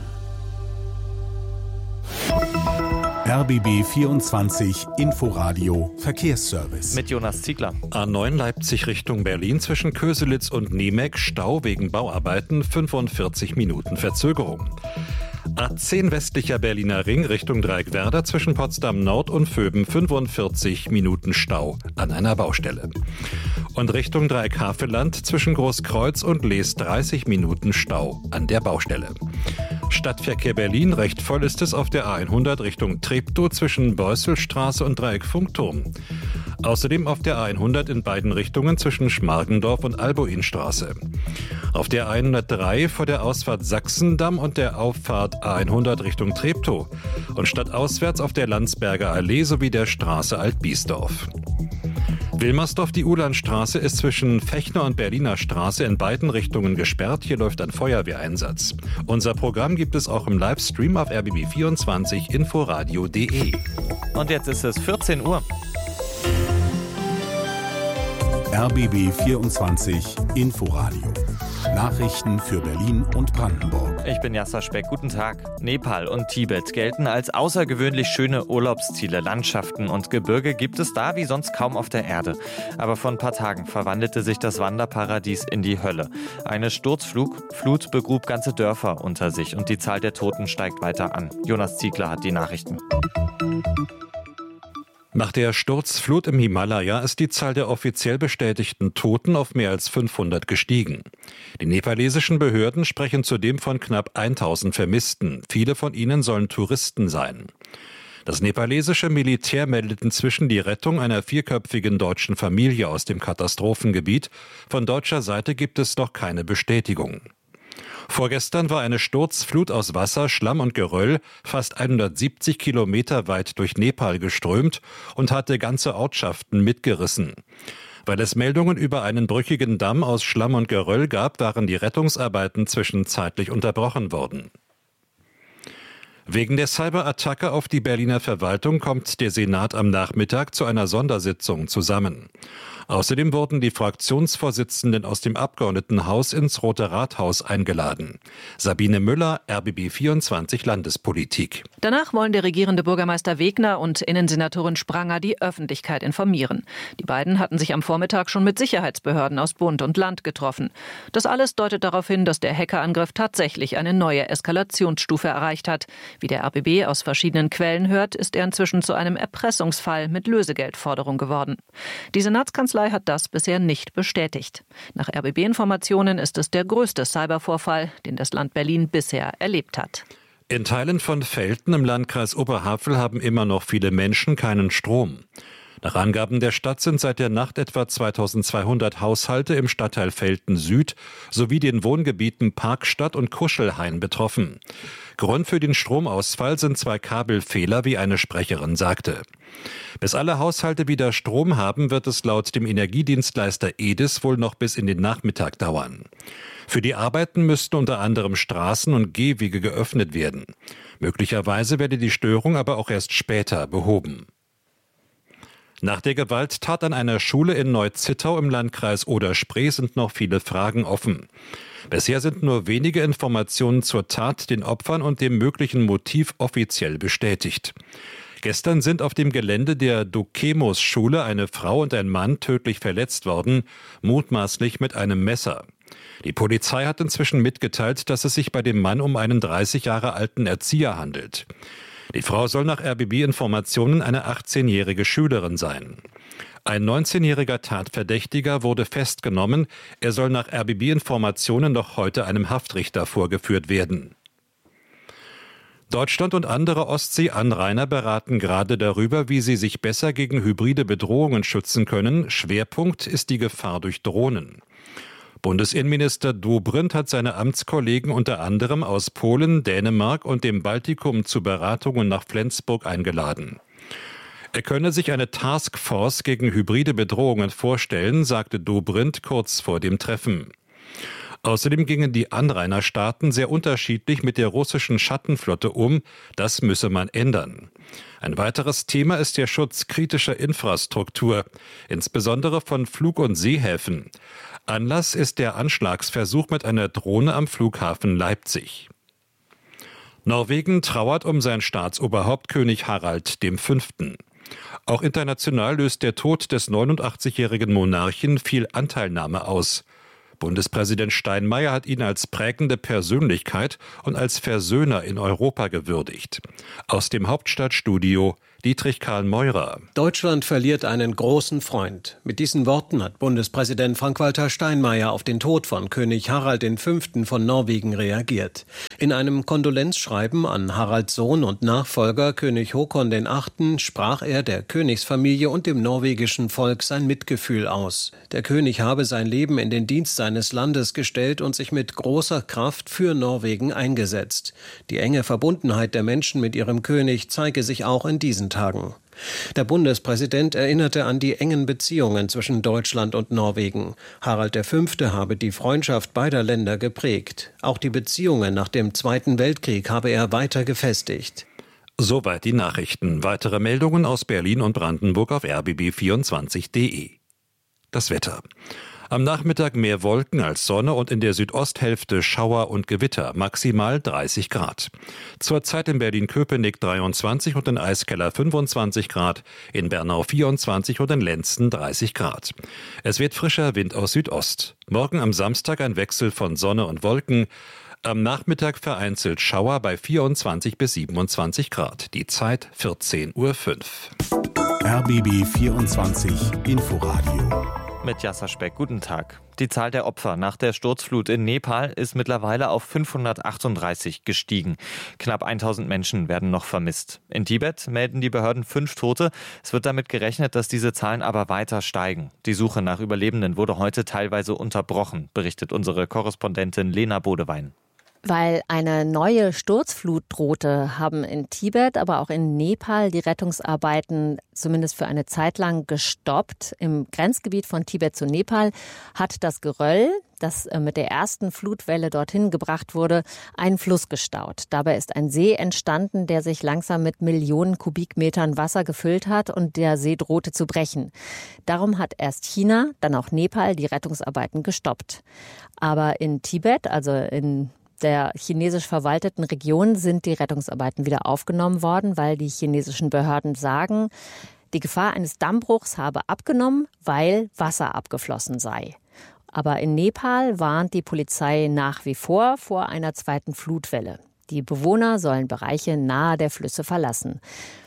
RBB 24 Inforadio Verkehrsservice. Mit Jonas Ziegler. A9 Leipzig Richtung Berlin zwischen Köselitz und Niemek, Stau wegen Bauarbeiten, 45 Minuten Verzögerung. A10 westlicher Berliner Ring Richtung Dreieckwerder zwischen Potsdam Nord und Vöben, 45 Minuten Stau an einer Baustelle. Und Richtung Dreieck-Havelland zwischen Großkreuz und Lees 30 Minuten Stau an der Baustelle. Stadtverkehr Berlin, recht voll ist es auf der A100 Richtung Treptow zwischen Beusselstraße und Dreieck-Funkturm. Außerdem auf der A100 in beiden Richtungen zwischen Schmargendorf und Albuinstraße. Auf der A103 vor der Ausfahrt Sachsendamm und der Auffahrt A100 Richtung Treptow und stadtauswärts auf der Landsberger Allee sowie der Straße Alt-Biesdorf. Wilmersdorf, die Ulandstraße ist zwischen Fechner und Berliner Straße in beiden Richtungen gesperrt. Hier läuft ein Feuerwehreinsatz. Unser Programm gibt es auch im Livestream auf rbb24inforadio.de. Und jetzt ist es 14 Uhr. RBB 24 Inforadio. Nachrichten für Berlin und Brandenburg. Ich bin Jasser Speck. Guten Tag. Nepal und Tibet gelten als außergewöhnlich schöne Urlaubsziele. Landschaften und Gebirge gibt es da wie sonst kaum auf der Erde. Aber vor ein paar Tagen verwandelte sich das Wanderparadies in die Hölle. Eine Sturzflut begrub ganze Dörfer unter sich und die Zahl der Toten steigt weiter an. Jonas Ziegler hat die Nachrichten. Nach der Sturzflut im Himalaya ist die Zahl der offiziell bestätigten Toten auf mehr als 500 gestiegen. Die nepalesischen Behörden sprechen zudem von knapp 1000 Vermissten. Viele von ihnen sollen Touristen sein. Das nepalesische Militär meldet inzwischen die Rettung einer 4-köpfigen deutschen Familie aus dem Katastrophengebiet. Von deutscher Seite gibt es noch keine Bestätigung. Vorgestern war eine Sturzflut aus Wasser, Schlamm und Geröll fast 170 Kilometer weit durch Nepal geströmt und hatte ganze Ortschaften mitgerissen. Weil es Meldungen über einen brüchigen Damm aus Schlamm und Geröll gab, waren die Rettungsarbeiten zwischenzeitlich unterbrochen worden. Wegen der Cyberattacke auf die Berliner Verwaltung kommt der Senat am Nachmittag zu einer Sondersitzung zusammen. Außerdem wurden die Fraktionsvorsitzenden aus dem Abgeordnetenhaus ins Rote Rathaus eingeladen. Sabine Müller, RBB 24 Landespolitik. Danach wollen der regierende Bürgermeister Wegner und Innensenatorin Spranger die Öffentlichkeit informieren. Die beiden hatten sich am Vormittag schon mit Sicherheitsbehörden aus Bund und Land getroffen. Das alles deutet darauf hin, dass der Hackerangriff tatsächlich eine neue Eskalationsstufe erreicht hat. Wie der RBB aus verschiedenen Quellen hört, ist er inzwischen zu einem Erpressungsfall mit Lösegeldforderung geworden. Die Senatskanzlei hat das bisher nicht bestätigt. Nach RBB-Informationen ist es der größte Cybervorfall, den das Land Berlin bisher erlebt hat. In Teilen von Velten im Landkreis Oberhavel haben immer noch viele Menschen keinen Strom. Nach Angaben der Stadt sind seit der Nacht etwa 2200 Haushalte im Stadtteil Velten Süd sowie den Wohngebieten Parkstadt und Kuschelhain betroffen. Grund für den Stromausfall sind 2 Kabelfehler, wie eine Sprecherin sagte. Bis alle Haushalte wieder Strom haben, wird es laut dem Energiedienstleister EDIS wohl noch bis in den Nachmittag dauern. Für die Arbeiten müssten unter anderem Straßen und Gehwege geöffnet werden. Möglicherweise werde die Störung aber auch erst später behoben. Nach der Gewalttat an einer Schule in Neu-Zittau im Landkreis Oder-Spree sind noch viele Fragen offen. Bisher sind nur wenige Informationen zur Tat, den Opfern und dem möglichen Motiv offiziell bestätigt. Gestern sind auf dem Gelände der Dokemos-Schule eine Frau und ein Mann tödlich verletzt worden, mutmaßlich mit einem Messer. Die Polizei hat inzwischen mitgeteilt, dass es sich bei dem Mann um einen 30 Jahre alten Erzieher handelt. Die Frau soll nach RBB-Informationen eine 18-jährige Schülerin sein. Ein 19-jähriger Tatverdächtiger wurde festgenommen. Er soll nach RBB-Informationen noch heute einem Haftrichter vorgeführt werden. Deutschland und andere Ostsee-Anrainer beraten gerade darüber, wie sie sich besser gegen hybride Bedrohungen schützen können. Schwerpunkt ist die Gefahr durch Drohnen. Bundesinnenminister Dobrindt hat seine Amtskollegen unter anderem aus Polen, Dänemark und dem Baltikum zu Beratungen nach Flensburg eingeladen. Er könne sich eine Taskforce gegen hybride Bedrohungen vorstellen, sagte Dobrindt kurz vor dem Treffen. Außerdem gingen die Anrainerstaaten sehr unterschiedlich mit der russischen Schattenflotte um. Das müsse man ändern. Ein weiteres Thema ist der Schutz kritischer Infrastruktur, insbesondere von Flug- und Seehäfen. Anlass ist der Anschlagsversuch mit einer Drohne am Flughafen Leipzig. Norwegen trauert um sein Staatsoberhaupt König Harald V. Auch international löst der Tod des 89-jährigen Monarchen viel Anteilnahme aus. Bundespräsident Steinmeier hat ihn als prägende Persönlichkeit und als Versöhner in Europa gewürdigt. Aus dem Hauptstadtstudio Dietrich Karl Meurer. Deutschland verliert einen großen Freund. Mit diesen Worten hat Bundespräsident Frank-Walter Steinmeier auf den Tod von König Harald V. von Norwegen reagiert. In einem Kondolenzschreiben an Haralds Sohn und Nachfolger König Håkon VIII. Sprach er der Königsfamilie und dem norwegischen Volk sein Mitgefühl aus. Der König habe sein Leben in den Dienst seines Landes gestellt und sich mit großer Kraft für Norwegen eingesetzt. Die enge Verbundenheit der Menschen mit ihrem König zeige sich auch in diesen Tagen. Der Bundespräsident erinnerte an die engen Beziehungen zwischen Deutschland und Norwegen. Harald V. habe die Freundschaft beider Länder geprägt. Auch die Beziehungen nach dem Zweiten Weltkrieg habe er weiter gefestigt. Soweit die Nachrichten. Weitere Meldungen aus Berlin und Brandenburg auf rbb24.de. Das Wetter. Am Nachmittag mehr Wolken als Sonne und in der Südosthälfte Schauer und Gewitter, maximal 30 Grad. Zurzeit in Berlin-Köpenick 23 und in Eiskeller 25 Grad, in Bernau 24 und in Lenzen 30 Grad. Es wird frischer Wind aus Südost. Morgen am Samstag ein Wechsel von Sonne und Wolken. Am Nachmittag vereinzelt Schauer bei 24 bis 27 Grad. Die Zeit 14:05 Uhr. RBB 24 Inforadio. Mit Jasser Speck, guten Tag. Die Zahl der Opfer nach der Sturzflut in Nepal ist mittlerweile auf 538 gestiegen. Knapp 1000 Menschen werden noch vermisst. In Tibet melden die Behörden 5 Tote. Es wird damit gerechnet, dass diese Zahlen aber weiter steigen. Die Suche nach Überlebenden wurde heute teilweise unterbrochen, berichtet unsere Korrespondentin Lena Bodewein. Weil eine neue Sturzflut drohte, haben in Tibet, aber auch in Nepal die Rettungsarbeiten zumindest für eine Zeit lang gestoppt. Im Grenzgebiet von Tibet zu Nepal hat das Geröll, das mit der ersten Flutwelle dorthin gebracht wurde, einen Fluss gestaut. Dabei ist ein See entstanden, der sich langsam mit Millionen Kubikmetern Wasser gefüllt hat und der See drohte zu brechen. Darum hat erst China, dann auch Nepal die Rettungsarbeiten gestoppt. Aber in Tibet, also in der chinesisch verwalteten Region, sind die Rettungsarbeiten wieder aufgenommen worden, weil die chinesischen Behörden sagen, die Gefahr eines Dammbruchs habe abgenommen, weil Wasser abgeflossen sei. Aber in Nepal warnt die Polizei nach wie vor einer zweiten Flutwelle. Die Bewohner sollen Bereiche nahe der Flüsse verlassen.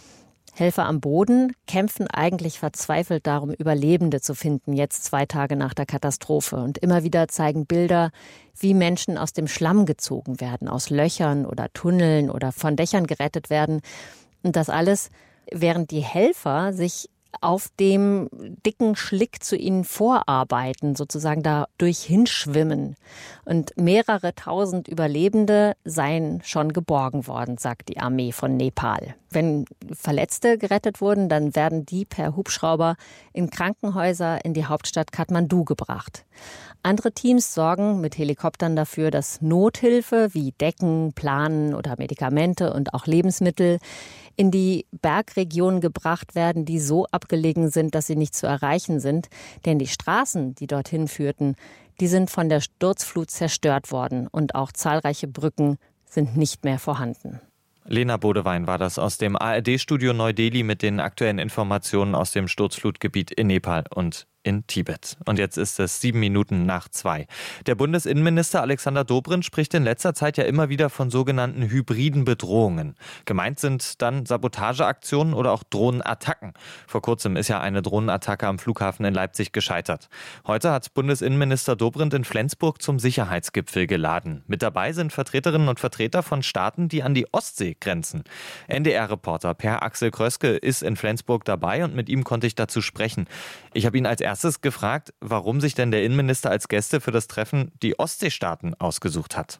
Helfer am Boden kämpfen eigentlich verzweifelt darum, Überlebende zu finden, jetzt 2 Tage nach der Katastrophe. Und immer wieder zeigen Bilder, wie Menschen aus dem Schlamm gezogen werden, aus Löchern oder Tunneln oder von Dächern gerettet werden. Und das alles, während die Helfer sich auf dem dicken Schlick zu ihnen vorarbeiten, sozusagen dadurch hinschwimmen. Und mehrere tausend Überlebende seien schon geborgen worden, sagt die Armee von Nepal. Wenn Verletzte gerettet wurden, dann werden die per Hubschrauber in Krankenhäuser in die Hauptstadt Kathmandu gebracht. Andere Teams sorgen mit Helikoptern dafür, dass Nothilfe wie Decken, Planen oder Medikamente und auch Lebensmittel in die Bergregionen gebracht werden, die so abgelegen sind, dass sie nicht zu erreichen sind. Denn die Straßen, die dorthin führten, die sind von der Sturzflut zerstört worden und auch zahlreiche Brücken sind nicht mehr vorhanden. Lena Bodewein war das aus dem ARD-Studio Neu-Delhi mit den aktuellen Informationen aus dem Sturzflutgebiet in Nepal und in Tibet. Und jetzt ist es 2:07. Der Bundesinnenminister Alexander Dobrindt spricht in letzter Zeit ja immer wieder von sogenannten hybriden Bedrohungen. Gemeint sind dann Sabotageaktionen oder auch Drohnenattacken. Vor kurzem ist ja eine Drohnenattacke am Flughafen in Leipzig gescheitert. Heute hat Bundesinnenminister Dobrindt in Flensburg zum Sicherheitsgipfel geladen. Mit dabei sind Vertreterinnen und Vertreter von Staaten, die an die Ostsee grenzen. NDR-Reporter Per Axel Kröske ist in Flensburg dabei und mit ihm konnte ich dazu sprechen. Ich habe ihn als erstes gefragt, warum sich denn der Innenminister als Gäste für das Treffen die Ostseestaaten ausgesucht hat.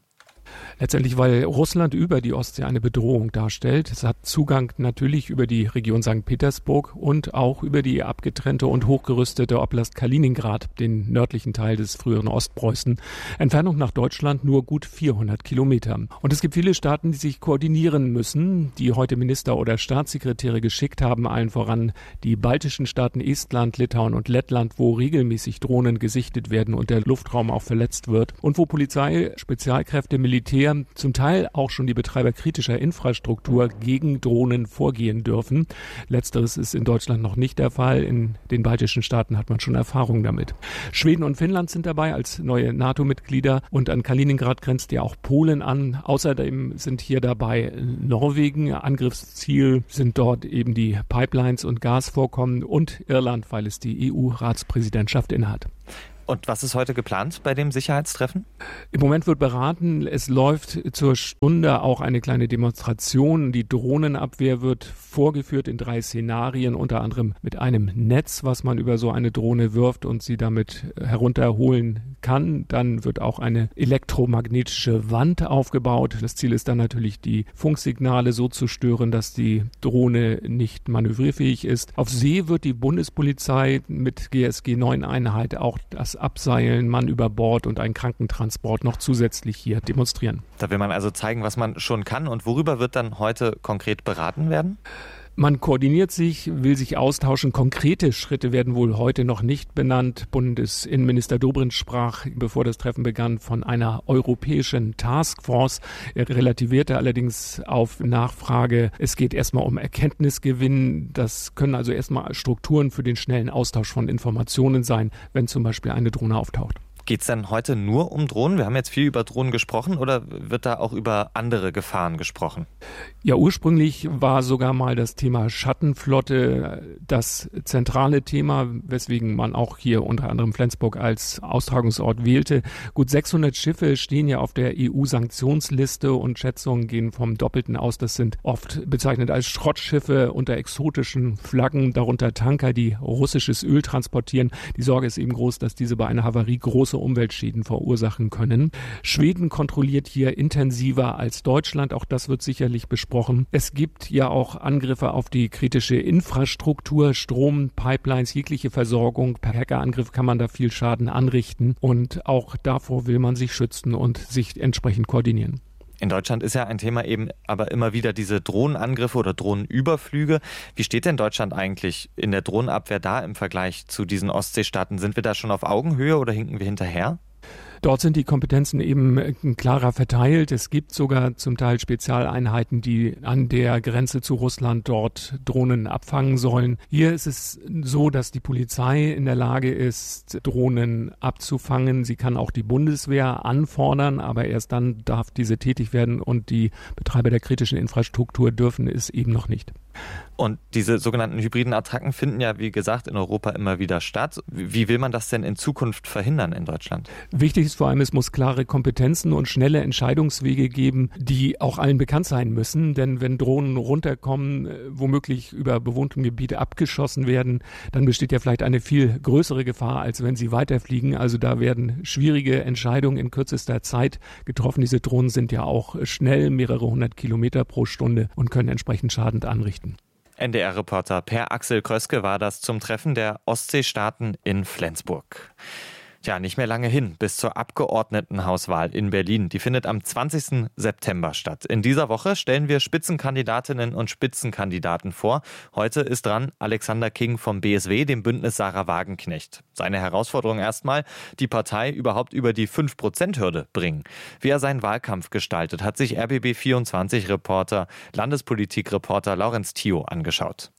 Letztendlich, weil Russland über die Ostsee eine Bedrohung darstellt. Es hat Zugang natürlich über die Region St. Petersburg und auch über die abgetrennte und hochgerüstete Oblast Kaliningrad, den nördlichen Teil des früheren Ostpreußen. Entfernung nach Deutschland nur gut 400 Kilometer. Und es gibt viele Staaten, die sich koordinieren müssen, die heute Minister oder Staatssekretäre geschickt haben, allen voran die baltischen Staaten Estland, Litauen und Lettland, wo regelmäßig Drohnen gesichtet werden und der Luftraum auch verletzt wird und wo Polizei, Spezialkräfte, Militär, zum Teil auch schon die Betreiber kritischer Infrastruktur gegen Drohnen vorgehen dürfen. Letzteres ist in Deutschland noch nicht der Fall. In den baltischen Staaten hat man schon Erfahrung damit. Schweden und Finnland sind dabei als neue NATO-Mitglieder und an Kaliningrad grenzt ja auch Polen an. Außerdem sind hier dabei Norwegen. Angriffsziel sind dort eben die Pipelines und Gasvorkommen und Irland, weil es die EU-Ratspräsidentschaft innehat. Und was ist heute geplant bei dem Sicherheitstreffen? Im Moment wird beraten, es läuft zur Stunde auch eine kleine Demonstration. Die Drohnenabwehr wird vorgeführt in 3 Szenarien, unter anderem mit einem Netz, was man über so eine Drohne wirft und sie damit herunterholen kann. Dann wird auch eine elektromagnetische Wand aufgebaut. Das Ziel ist dann natürlich, die Funksignale so zu stören, dass die Drohne nicht manövrierfähig ist. Auf See wird die Bundespolizei mit GSG 9 Einheit auch das Abseilen, Mann über Bord und einen Krankentransport noch zusätzlich hier demonstrieren. Da will man also zeigen, was man schon kann. Und worüber wird dann heute konkret beraten werden? Man koordiniert sich, will sich austauschen. Konkrete Schritte werden wohl heute noch nicht benannt. Bundesinnenminister Dobrindt sprach, bevor das Treffen begann, von einer europäischen Taskforce. Er relativierte allerdings auf Nachfrage, es geht erstmal um Erkenntnisgewinn. Das können also erstmal Strukturen für den schnellen Austausch von Informationen sein, wenn zum Beispiel eine Drohne auftaucht. Geht es denn heute nur um Drohnen? Wir haben jetzt viel über Drohnen gesprochen, oder wird da auch über andere Gefahren gesprochen? Ja, ursprünglich war sogar mal das Thema Schattenflotte das zentrale Thema, weswegen man auch hier unter anderem Flensburg als Austragungsort wählte. Gut 600 Schiffe stehen ja auf der EU-Sanktionsliste und Schätzungen gehen vom Doppelten aus. Das sind oft bezeichnet als Schrottschiffe unter exotischen Flaggen, darunter Tanker, die russisches Öl transportieren. Die Sorge ist eben groß, dass diese bei einer Havarie große Umweltschäden verursachen können. Schweden kontrolliert hier intensiver als Deutschland. Auch das wird sicherlich besprochen. Es gibt ja auch Angriffe auf die kritische Infrastruktur, Strom, Pipelines, jegliche Versorgung. Per Hackerangriff kann man da viel Schaden anrichten. Und auch davor will man sich schützen und sich entsprechend koordinieren. In Deutschland ist ja ein Thema eben aber immer wieder diese Drohnenangriffe oder Drohnenüberflüge. Wie steht denn Deutschland eigentlich in der Drohnenabwehr da im Vergleich zu diesen Ostseestaaten? Sind wir da schon auf Augenhöhe oder hinken wir hinterher? Dort sind die Kompetenzen eben klarer verteilt. Es gibt sogar zum Teil Spezialeinheiten, die an der Grenze zu Russland dort Drohnen abfangen sollen. Hier ist es so, dass die Polizei in der Lage ist, Drohnen abzufangen. Sie kann auch die Bundeswehr anfordern, aber erst dann darf diese tätig werden und die Betreiber der kritischen Infrastruktur dürfen es eben noch nicht. Und diese sogenannten hybriden Attacken finden ja, wie gesagt, in Europa immer wieder statt. Wie will man das denn in Zukunft verhindern in Deutschland? Wichtig ist vor allem, es muss klare Kompetenzen und schnelle Entscheidungswege geben, die auch allen bekannt sein müssen. Denn wenn Drohnen runterkommen, womöglich über bewohntem Gebiet abgeschossen werden, dann besteht ja vielleicht eine viel größere Gefahr, als wenn sie weiterfliegen. Also da werden schwierige Entscheidungen in kürzester Zeit getroffen. Diese Drohnen sind ja auch schnell, mehrere 100 Kilometer pro Stunde und können entsprechend Schaden anrichten. NDR-Reporter Per Axel Kröske war das zum Treffen der Ostseestaaten in Flensburg. Ja, nicht mehr lange hin bis zur Abgeordnetenhauswahl in Berlin. Die findet am 20. September statt. In dieser Woche stellen wir Spitzenkandidatinnen und Spitzenkandidaten vor. Heute ist dran Alexander King vom BSW, dem Bündnis Sarah Wagenknecht. Seine Herausforderung erstmal, die Partei überhaupt über die 5%-Hürde bringen. Wie er seinen Wahlkampf gestaltet, hat sich RBB24-Reporter, Landespolitik-Reporter Laurenz Thio angeschaut.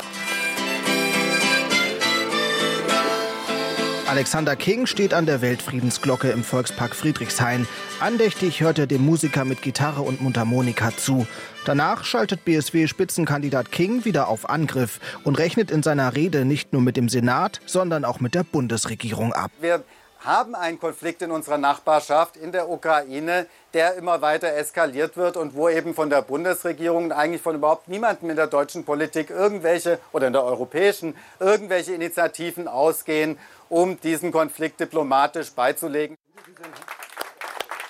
Alexander King steht an der Weltfriedensglocke im Volkspark Friedrichshain. Andächtig hört er dem Musiker mit Gitarre und Mundharmonika zu. Danach schaltet BSW-Spitzenkandidat King wieder auf Angriff und rechnet in seiner Rede nicht nur mit dem Senat, sondern auch mit der Bundesregierung ab. Wir haben einen Konflikt in unserer Nachbarschaft in der Ukraine, der immer weiter eskaliert wird und wo eben von der Bundesregierung und eigentlich von überhaupt niemandem in der deutschen Politik irgendwelche oder in der europäischen irgendwelche Initiativen ausgehen, um diesen Konflikt diplomatisch beizulegen. Von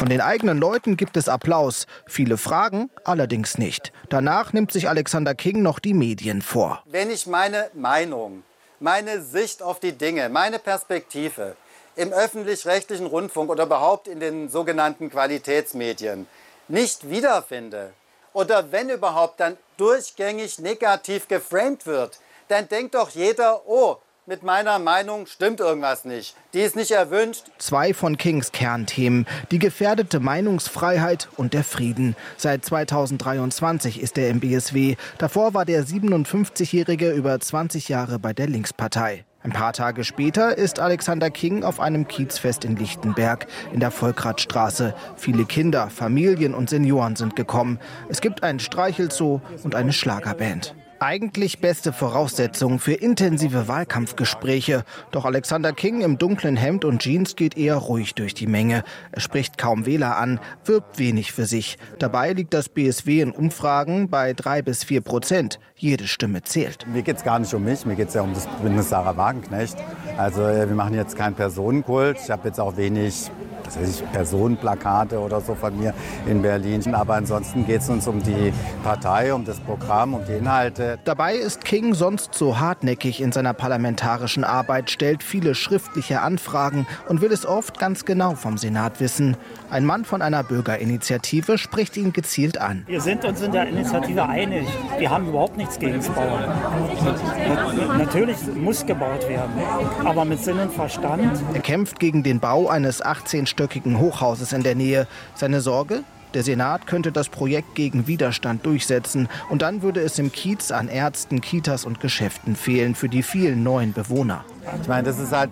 Von den eigenen Leuten gibt es Applaus. Viele Fragen allerdings nicht. Danach nimmt sich Alexander King noch die Medien vor. Wenn ich meine Meinung, meine Sicht auf die Dinge, meine Perspektive im öffentlich-rechtlichen Rundfunk oder überhaupt in den sogenannten Qualitätsmedien nicht wiederfinde oder wenn überhaupt dann durchgängig negativ geframed wird, dann denkt doch jeder, oh, mit meiner Meinung stimmt irgendwas nicht. Die ist nicht erwünscht. 2 von Kings Kernthemen: die gefährdete Meinungsfreiheit und der Frieden. Seit 2023 ist er im BSW. Davor war der 57-Jährige über 20 Jahre bei der Linkspartei. Ein paar Tage später ist Alexander King auf einem Kiezfest in Lichtenberg in der Volkradstraße. Viele Kinder, Familien und Senioren sind gekommen. Es gibt einen Streichelzoo und eine Schlagerband. Eigentlich beste Voraussetzungen für intensive Wahlkampfgespräche. Doch Alexander King im dunklen Hemd und Jeans geht eher ruhig durch die Menge. Er spricht kaum Wähler an, wirbt wenig für sich. Dabei liegt das BSW in Umfragen bei 3-4%. Jede Stimme zählt. Mir geht es gar nicht um mich, mir geht es ja um das Bündnis Sarah Wagenknecht. Also wir machen jetzt keinen Personenkult. Ich habe jetzt auch wenig Personenplakate oder so von mir in Berlin. Aber ansonsten geht es uns um die Partei, um das Programm, um die Inhalte. Dabei ist King sonst so hartnäckig in seiner parlamentarischen Arbeit, stellt viele schriftliche Anfragen und will es oft ganz genau vom Senat wissen. Ein Mann von einer Bürgerinitiative spricht ihn gezielt an. Wir sind uns in der Initiative einig. Wir haben überhaupt nichts gegen das Bauen. Natürlich muss gebaut werden, aber mit Sinn und Verstand. Er kämpft gegen den Bau eines 18-stöckigen Hochhauses in der Nähe. Seine Sorge? Der Senat könnte das Projekt gegen Widerstand durchsetzen. Und dann würde es im Kiez an Ärzten, Kitas und Geschäften fehlen für die vielen neuen Bewohner. Ich meine, das ist halt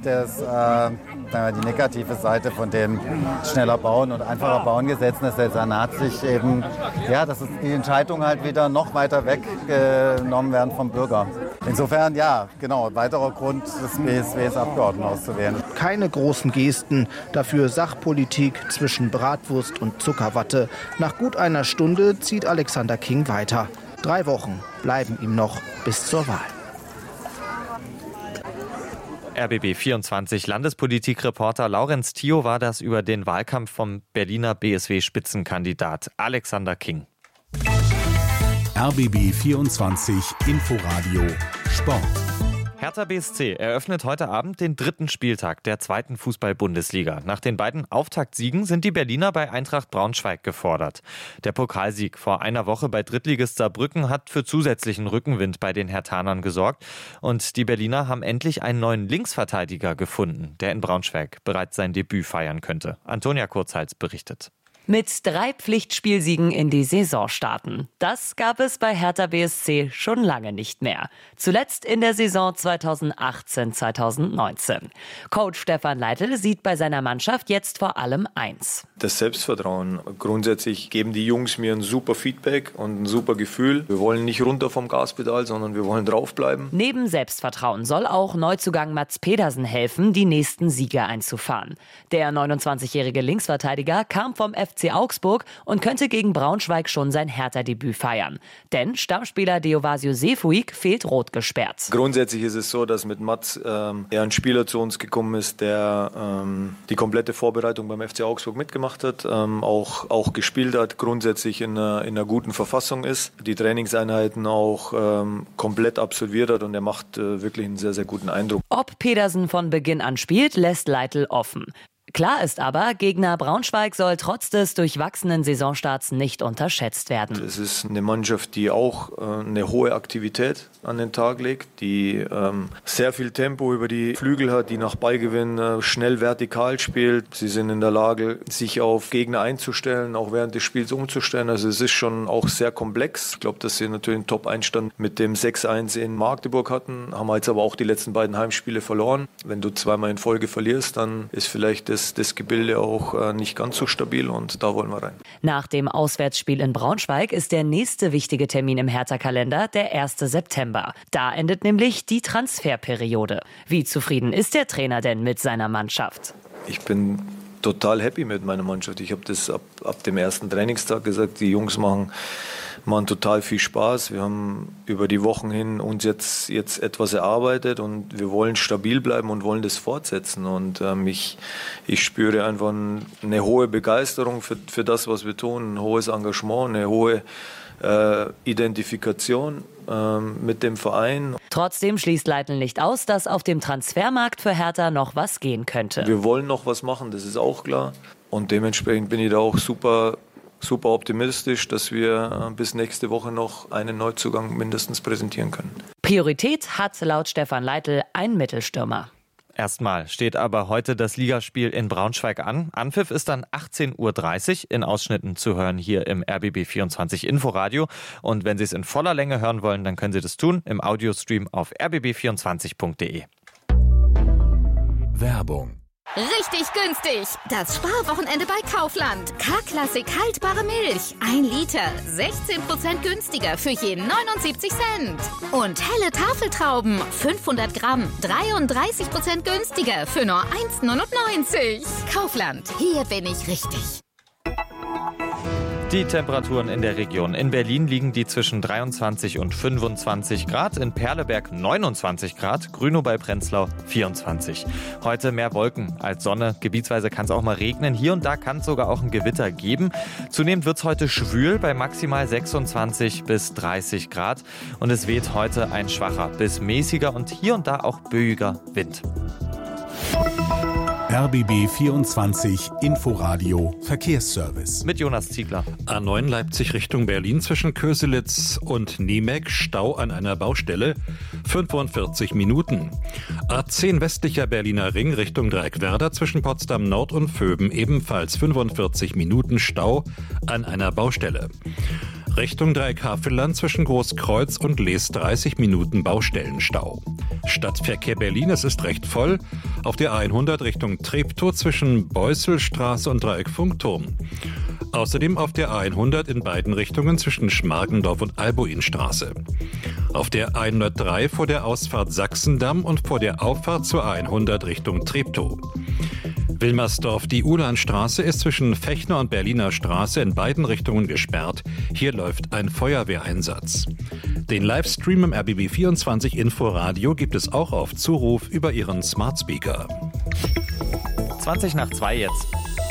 die negative Seite von dem schneller Bauen und einfacher Bauen Gesetz, dass der Senat sich eben, dass die Entscheidungen halt wieder noch weiter weggenommen werden vom Bürger. Insofern, weiterer Grund, das BSWs Abgeordneten auszuwählen. Keine großen Gesten, dafür Sachpolitik zwischen Bratwurst und Zuckerwatte. Nach gut einer Stunde zieht Alexander King weiter. 3 Wochen bleiben ihm noch bis zur Wahl. RBB 24 Landespolitikreporter Laurenz Thio war das über den Wahlkampf vom Berliner BSW-Spitzenkandidat Alexander King. RBB 24 Inforadio Sport. Hertha BSC eröffnet heute Abend den 3. Spieltag der 2. Fußball-Bundesliga. Nach den beiden Auftaktsiegen sind die Berliner bei Eintracht Braunschweig gefordert. Der Pokalsieg vor einer Woche bei Drittligist Saarbrücken hat für zusätzlichen Rückenwind bei den Herthanern gesorgt. Und die Berliner haben endlich einen neuen Linksverteidiger gefunden, der in Braunschweig bereits sein Debüt feiern könnte. Antonia Kurzhals berichtet. Mit 3 Pflichtspielsiegen in die Saison starten. Das gab es bei Hertha BSC schon lange nicht mehr. Zuletzt in der Saison 2018/2019. Coach Stefan Leitl sieht bei seiner Mannschaft jetzt vor allem eins: das Selbstvertrauen. Grundsätzlich geben die Jungs mir ein super Feedback und ein super Gefühl. Wir wollen nicht runter vom Gaspedal, sondern wir wollen draufbleiben. Neben Selbstvertrauen soll auch Neuzugang Mats Pedersen helfen, die nächsten Siege einzufahren. Der 29-jährige Linksverteidiger kam vom FC Augsburg und könnte gegen Braunschweig schon sein Hertha-Debüt feiern. Denn Stammspieler Deovasio Sefuig fehlt rot gesperrt. Grundsätzlich ist es so, dass mit Mats ein Spieler zu uns gekommen ist, der die komplette Vorbereitung beim FC Augsburg mitgemacht hat, auch gespielt hat, grundsätzlich in einer guten Verfassung ist, die Trainingseinheiten auch komplett absolviert hat und er macht wirklich einen sehr, sehr guten Eindruck. Ob Pedersen von Beginn an spielt, lässt Leitl offen. Klar ist aber, Gegner Braunschweig soll trotz des durchwachsenen Saisonstarts nicht unterschätzt werden. Es ist eine Mannschaft, die auch eine hohe Aktivität an den Tag legt, die sehr viel Tempo über die Flügel hat, die nach Ballgewinn schnell vertikal spielt. Sie sind in der Lage, sich auf Gegner einzustellen, auch während des Spiels umzustellen. Also es ist schon auch sehr komplex. Ich glaube, dass sie natürlich einen Top-Einstand mit dem 6-1 in Magdeburg hatten, haben jetzt aber auch die letzten beiden Heimspiele verloren. Wenn du zweimal in Folge verlierst, dann ist vielleicht das Gebilde auch nicht ganz so stabil und da wollen wir rein. Nach dem Auswärtsspiel in Braunschweig ist der nächste wichtige Termin im Hertha-Kalender der 1. September. Da endet nämlich die Transferperiode. Wie zufrieden ist der Trainer denn mit seiner Mannschaft? Ich bin total happy mit meiner Mannschaft. Ich habe das ab dem ersten Trainingstag gesagt, die Jungs machen machen total viel Spaß. Wir haben über die Wochen hin uns jetzt etwas erarbeitet und wir wollen stabil bleiben und wollen das fortsetzen. Und ich spüre einfach eine hohe Begeisterung für das, was wir tun, ein hohes Engagement, eine hohe Identifikation mit dem Verein. Trotzdem schließt Leitl nicht aus, dass auf dem Transfermarkt für Hertha noch was gehen könnte. Wir wollen noch was machen, das ist auch klar. Und dementsprechend bin ich da auch super optimistisch, dass wir bis nächste Woche noch einen Neuzugang mindestens präsentieren können. Priorität hat laut Stefan Leitl ein Mittelstürmer. Erstmal steht aber heute das Ligaspiel in Braunschweig an. Anpfiff ist dann 18:30 Uhr in Ausschnitten zu hören hier im RBB 24 Inforadio. Und wenn Sie es in voller Länge hören wollen, dann können Sie das tun im Audiostream auf rbb24.de. Werbung. Richtig günstig! Das Sparwochenende bei Kaufland. K-Klassik haltbare Milch. 1 Liter. 16% günstiger für je 79 Cent. Und helle Tafeltrauben. 500 Gramm. 33% günstiger für nur 1,99. Kaufland. Hier bin ich richtig. Die Temperaturen in der Region. In Berlin liegen die zwischen 23 und 25 Grad, in Perleberg 29 Grad, Grünow bei Prenzlau 24. Heute mehr Wolken als Sonne. Gebietsweise kann es auch mal regnen. Hier und da kann es sogar auch ein Gewitter geben. Zunehmend wird es heute schwül bei maximal 26 bis 30 Grad. Und es weht heute ein schwacher bis mäßiger und hier und da auch böiger Wind. RBB 24 Inforadio Verkehrsservice. Mit Jonas Ziegler. A9 Leipzig Richtung Berlin zwischen Köselitz und Niemek. Stau an einer Baustelle. 45 Minuten. A10 westlicher Berliner Ring Richtung Dreieckwerder zwischen Potsdam Nord und Vöben. Ebenfalls 45 Minuten Stau an einer Baustelle. Richtung Dreieck-Havelland zwischen Großkreuz und Lees 30 Minuten Baustellenstau. Stadtverkehr Berlin, es ist recht voll. Auf der A100 Richtung Treptow zwischen Beusselstraße und Dreieck Funkturm. Außerdem auf der A100 in beiden Richtungen zwischen Schmargendorf und Albuinstraße. Auf der A103 vor der Ausfahrt Sachsendamm und vor der Auffahrt zur A100 Richtung Treptow. Wilmersdorf, die Ulanstraße ist zwischen Fechner und Berliner Straße in beiden Richtungen gesperrt. Hier läuft ein Feuerwehreinsatz. Den Livestream im RBB 24 Inforadio gibt es auch auf Zuruf über Ihren Smart Speaker. 2:20 jetzt.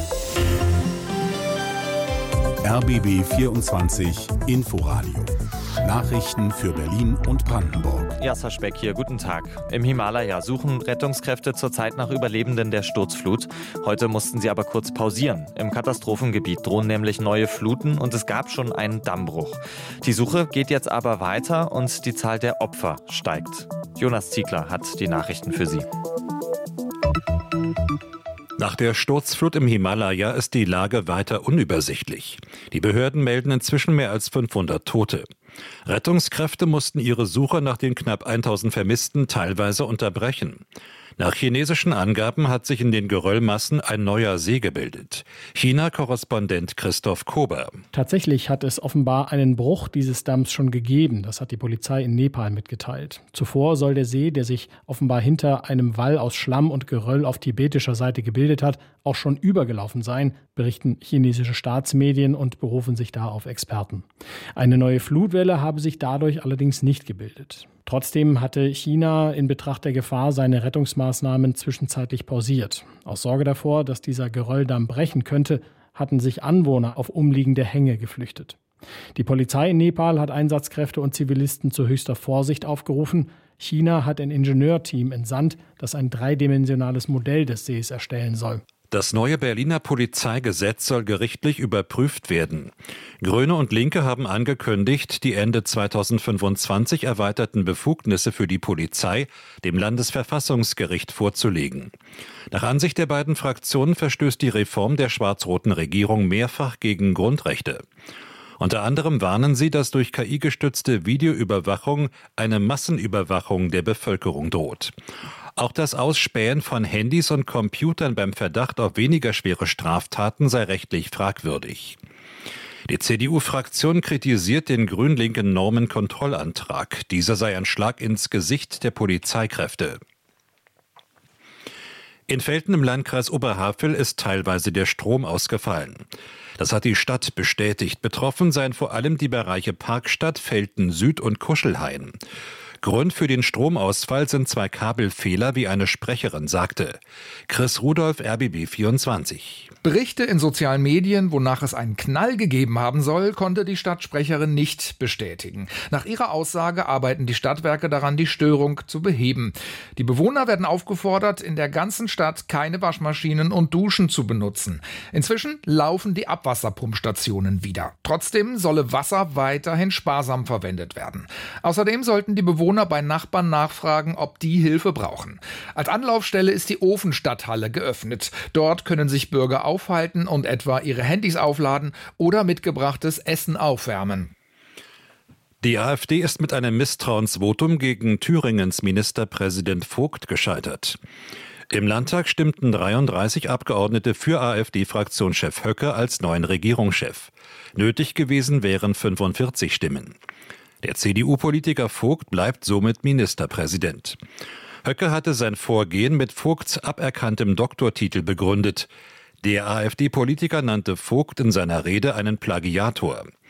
RBB 24 Inforadio. Nachrichten für Berlin und Brandenburg. Jasser Speck hier, guten Tag. Im Himalaya suchen Rettungskräfte zurzeit nach Überlebenden der Sturzflut. Heute mussten sie aber kurz pausieren. Im Katastrophengebiet drohen nämlich neue Fluten und es gab schon einen Dammbruch. Die Suche geht jetzt aber weiter und die Zahl der Opfer steigt. Jonas Ziegler hat die Nachrichten für Sie. Nach der Sturzflut im Himalaya ist die Lage weiter unübersichtlich. Die Behörden melden inzwischen mehr als 500 Tote. Rettungskräfte mussten ihre Suche nach den knapp 1000 Vermissten teilweise unterbrechen. Nach chinesischen Angaben hat sich in den Geröllmassen ein neuer See gebildet. China-Korrespondent Christoph Kober. Tatsächlich hat es offenbar einen Bruch dieses Damms schon gegeben. Das hat die Polizei in Nepal mitgeteilt. Zuvor soll der See, der sich offenbar hinter einem Wall aus Schlamm und Geröll auf tibetischer Seite gebildet hat, auch schon übergelaufen sein, berichten chinesische Staatsmedien und berufen sich da auf Experten. Eine neue Flutwelle habe sich dadurch allerdings nicht gebildet. Trotzdem hatte China in Betracht der Gefahr seine Rettungsmaßnahmen zwischenzeitlich pausiert. Aus Sorge davor, dass dieser Gerölldamm brechen könnte, hatten sich Anwohner auf umliegende Hänge geflüchtet. Die Polizei in Nepal hat Einsatzkräfte und Zivilisten zu höchster Vorsicht aufgerufen. China hat ein Ingenieurteam entsandt, das ein dreidimensionales Modell des Sees erstellen soll. Das neue Berliner Polizeigesetz soll gerichtlich überprüft werden. Grüne und Linke haben angekündigt, die Ende 2025 erweiterten Befugnisse für die Polizei dem Landesverfassungsgericht vorzulegen. Nach Ansicht der beiden Fraktionen verstößt die Reform der schwarz-roten Regierung mehrfach gegen Grundrechte. Unter anderem warnen sie, dass durch KI gestützte Videoüberwachung eine Massenüberwachung der Bevölkerung droht. Auch das Ausspähen von Handys und Computern beim Verdacht auf weniger schwere Straftaten sei rechtlich fragwürdig. Die CDU-Fraktion kritisiert den grün-linken Normenkontrollantrag. Dieser sei ein Schlag ins Gesicht der Polizeikräfte. In Velten im Landkreis Oberhavel ist teilweise der Strom ausgefallen. Das hat die Stadt bestätigt. Betroffen seien vor allem die Bereiche Parkstadt, Velten Süd und Kuschelhain. Grund für den Stromausfall sind 2 Kabelfehler, wie eine Sprecherin sagte. Chris Rudolph, RBB 24. Berichte in sozialen Medien, wonach es einen Knall gegeben haben soll, konnte die Stadtsprecherin nicht bestätigen. Nach ihrer Aussage arbeiten die Stadtwerke daran, die Störung zu beheben. Die Bewohner werden aufgefordert, in der ganzen Stadt keine Waschmaschinen und Duschen zu benutzen. Inzwischen laufen die Abwasserpumpstationen wieder. Trotzdem solle Wasser weiterhin sparsam verwendet werden. Außerdem sollten die Bewohner bei Nachbarn nachfragen, ob die Hilfe brauchen. Als Anlaufstelle ist die Ofenstadthalle geöffnet. Dort können sich Bürger aufhalten und etwa ihre Handys aufladen oder mitgebrachtes Essen aufwärmen. Die AfD ist mit einem Misstrauensvotum gegen Thüringens Ministerpräsident Vogt gescheitert. Im Landtag stimmten 33 Abgeordnete für AfD-Fraktionschef Höcke als neuen Regierungschef. Nötig gewesen wären 45 Stimmen. Der CDU-Politiker Vogt bleibt somit Ministerpräsident. Höcke hatte sein Vorgehen mit Vogts aberkanntem Doktortitel begründet. Der AfD-Politiker nannte Vogt in seiner Rede einen Plagiator.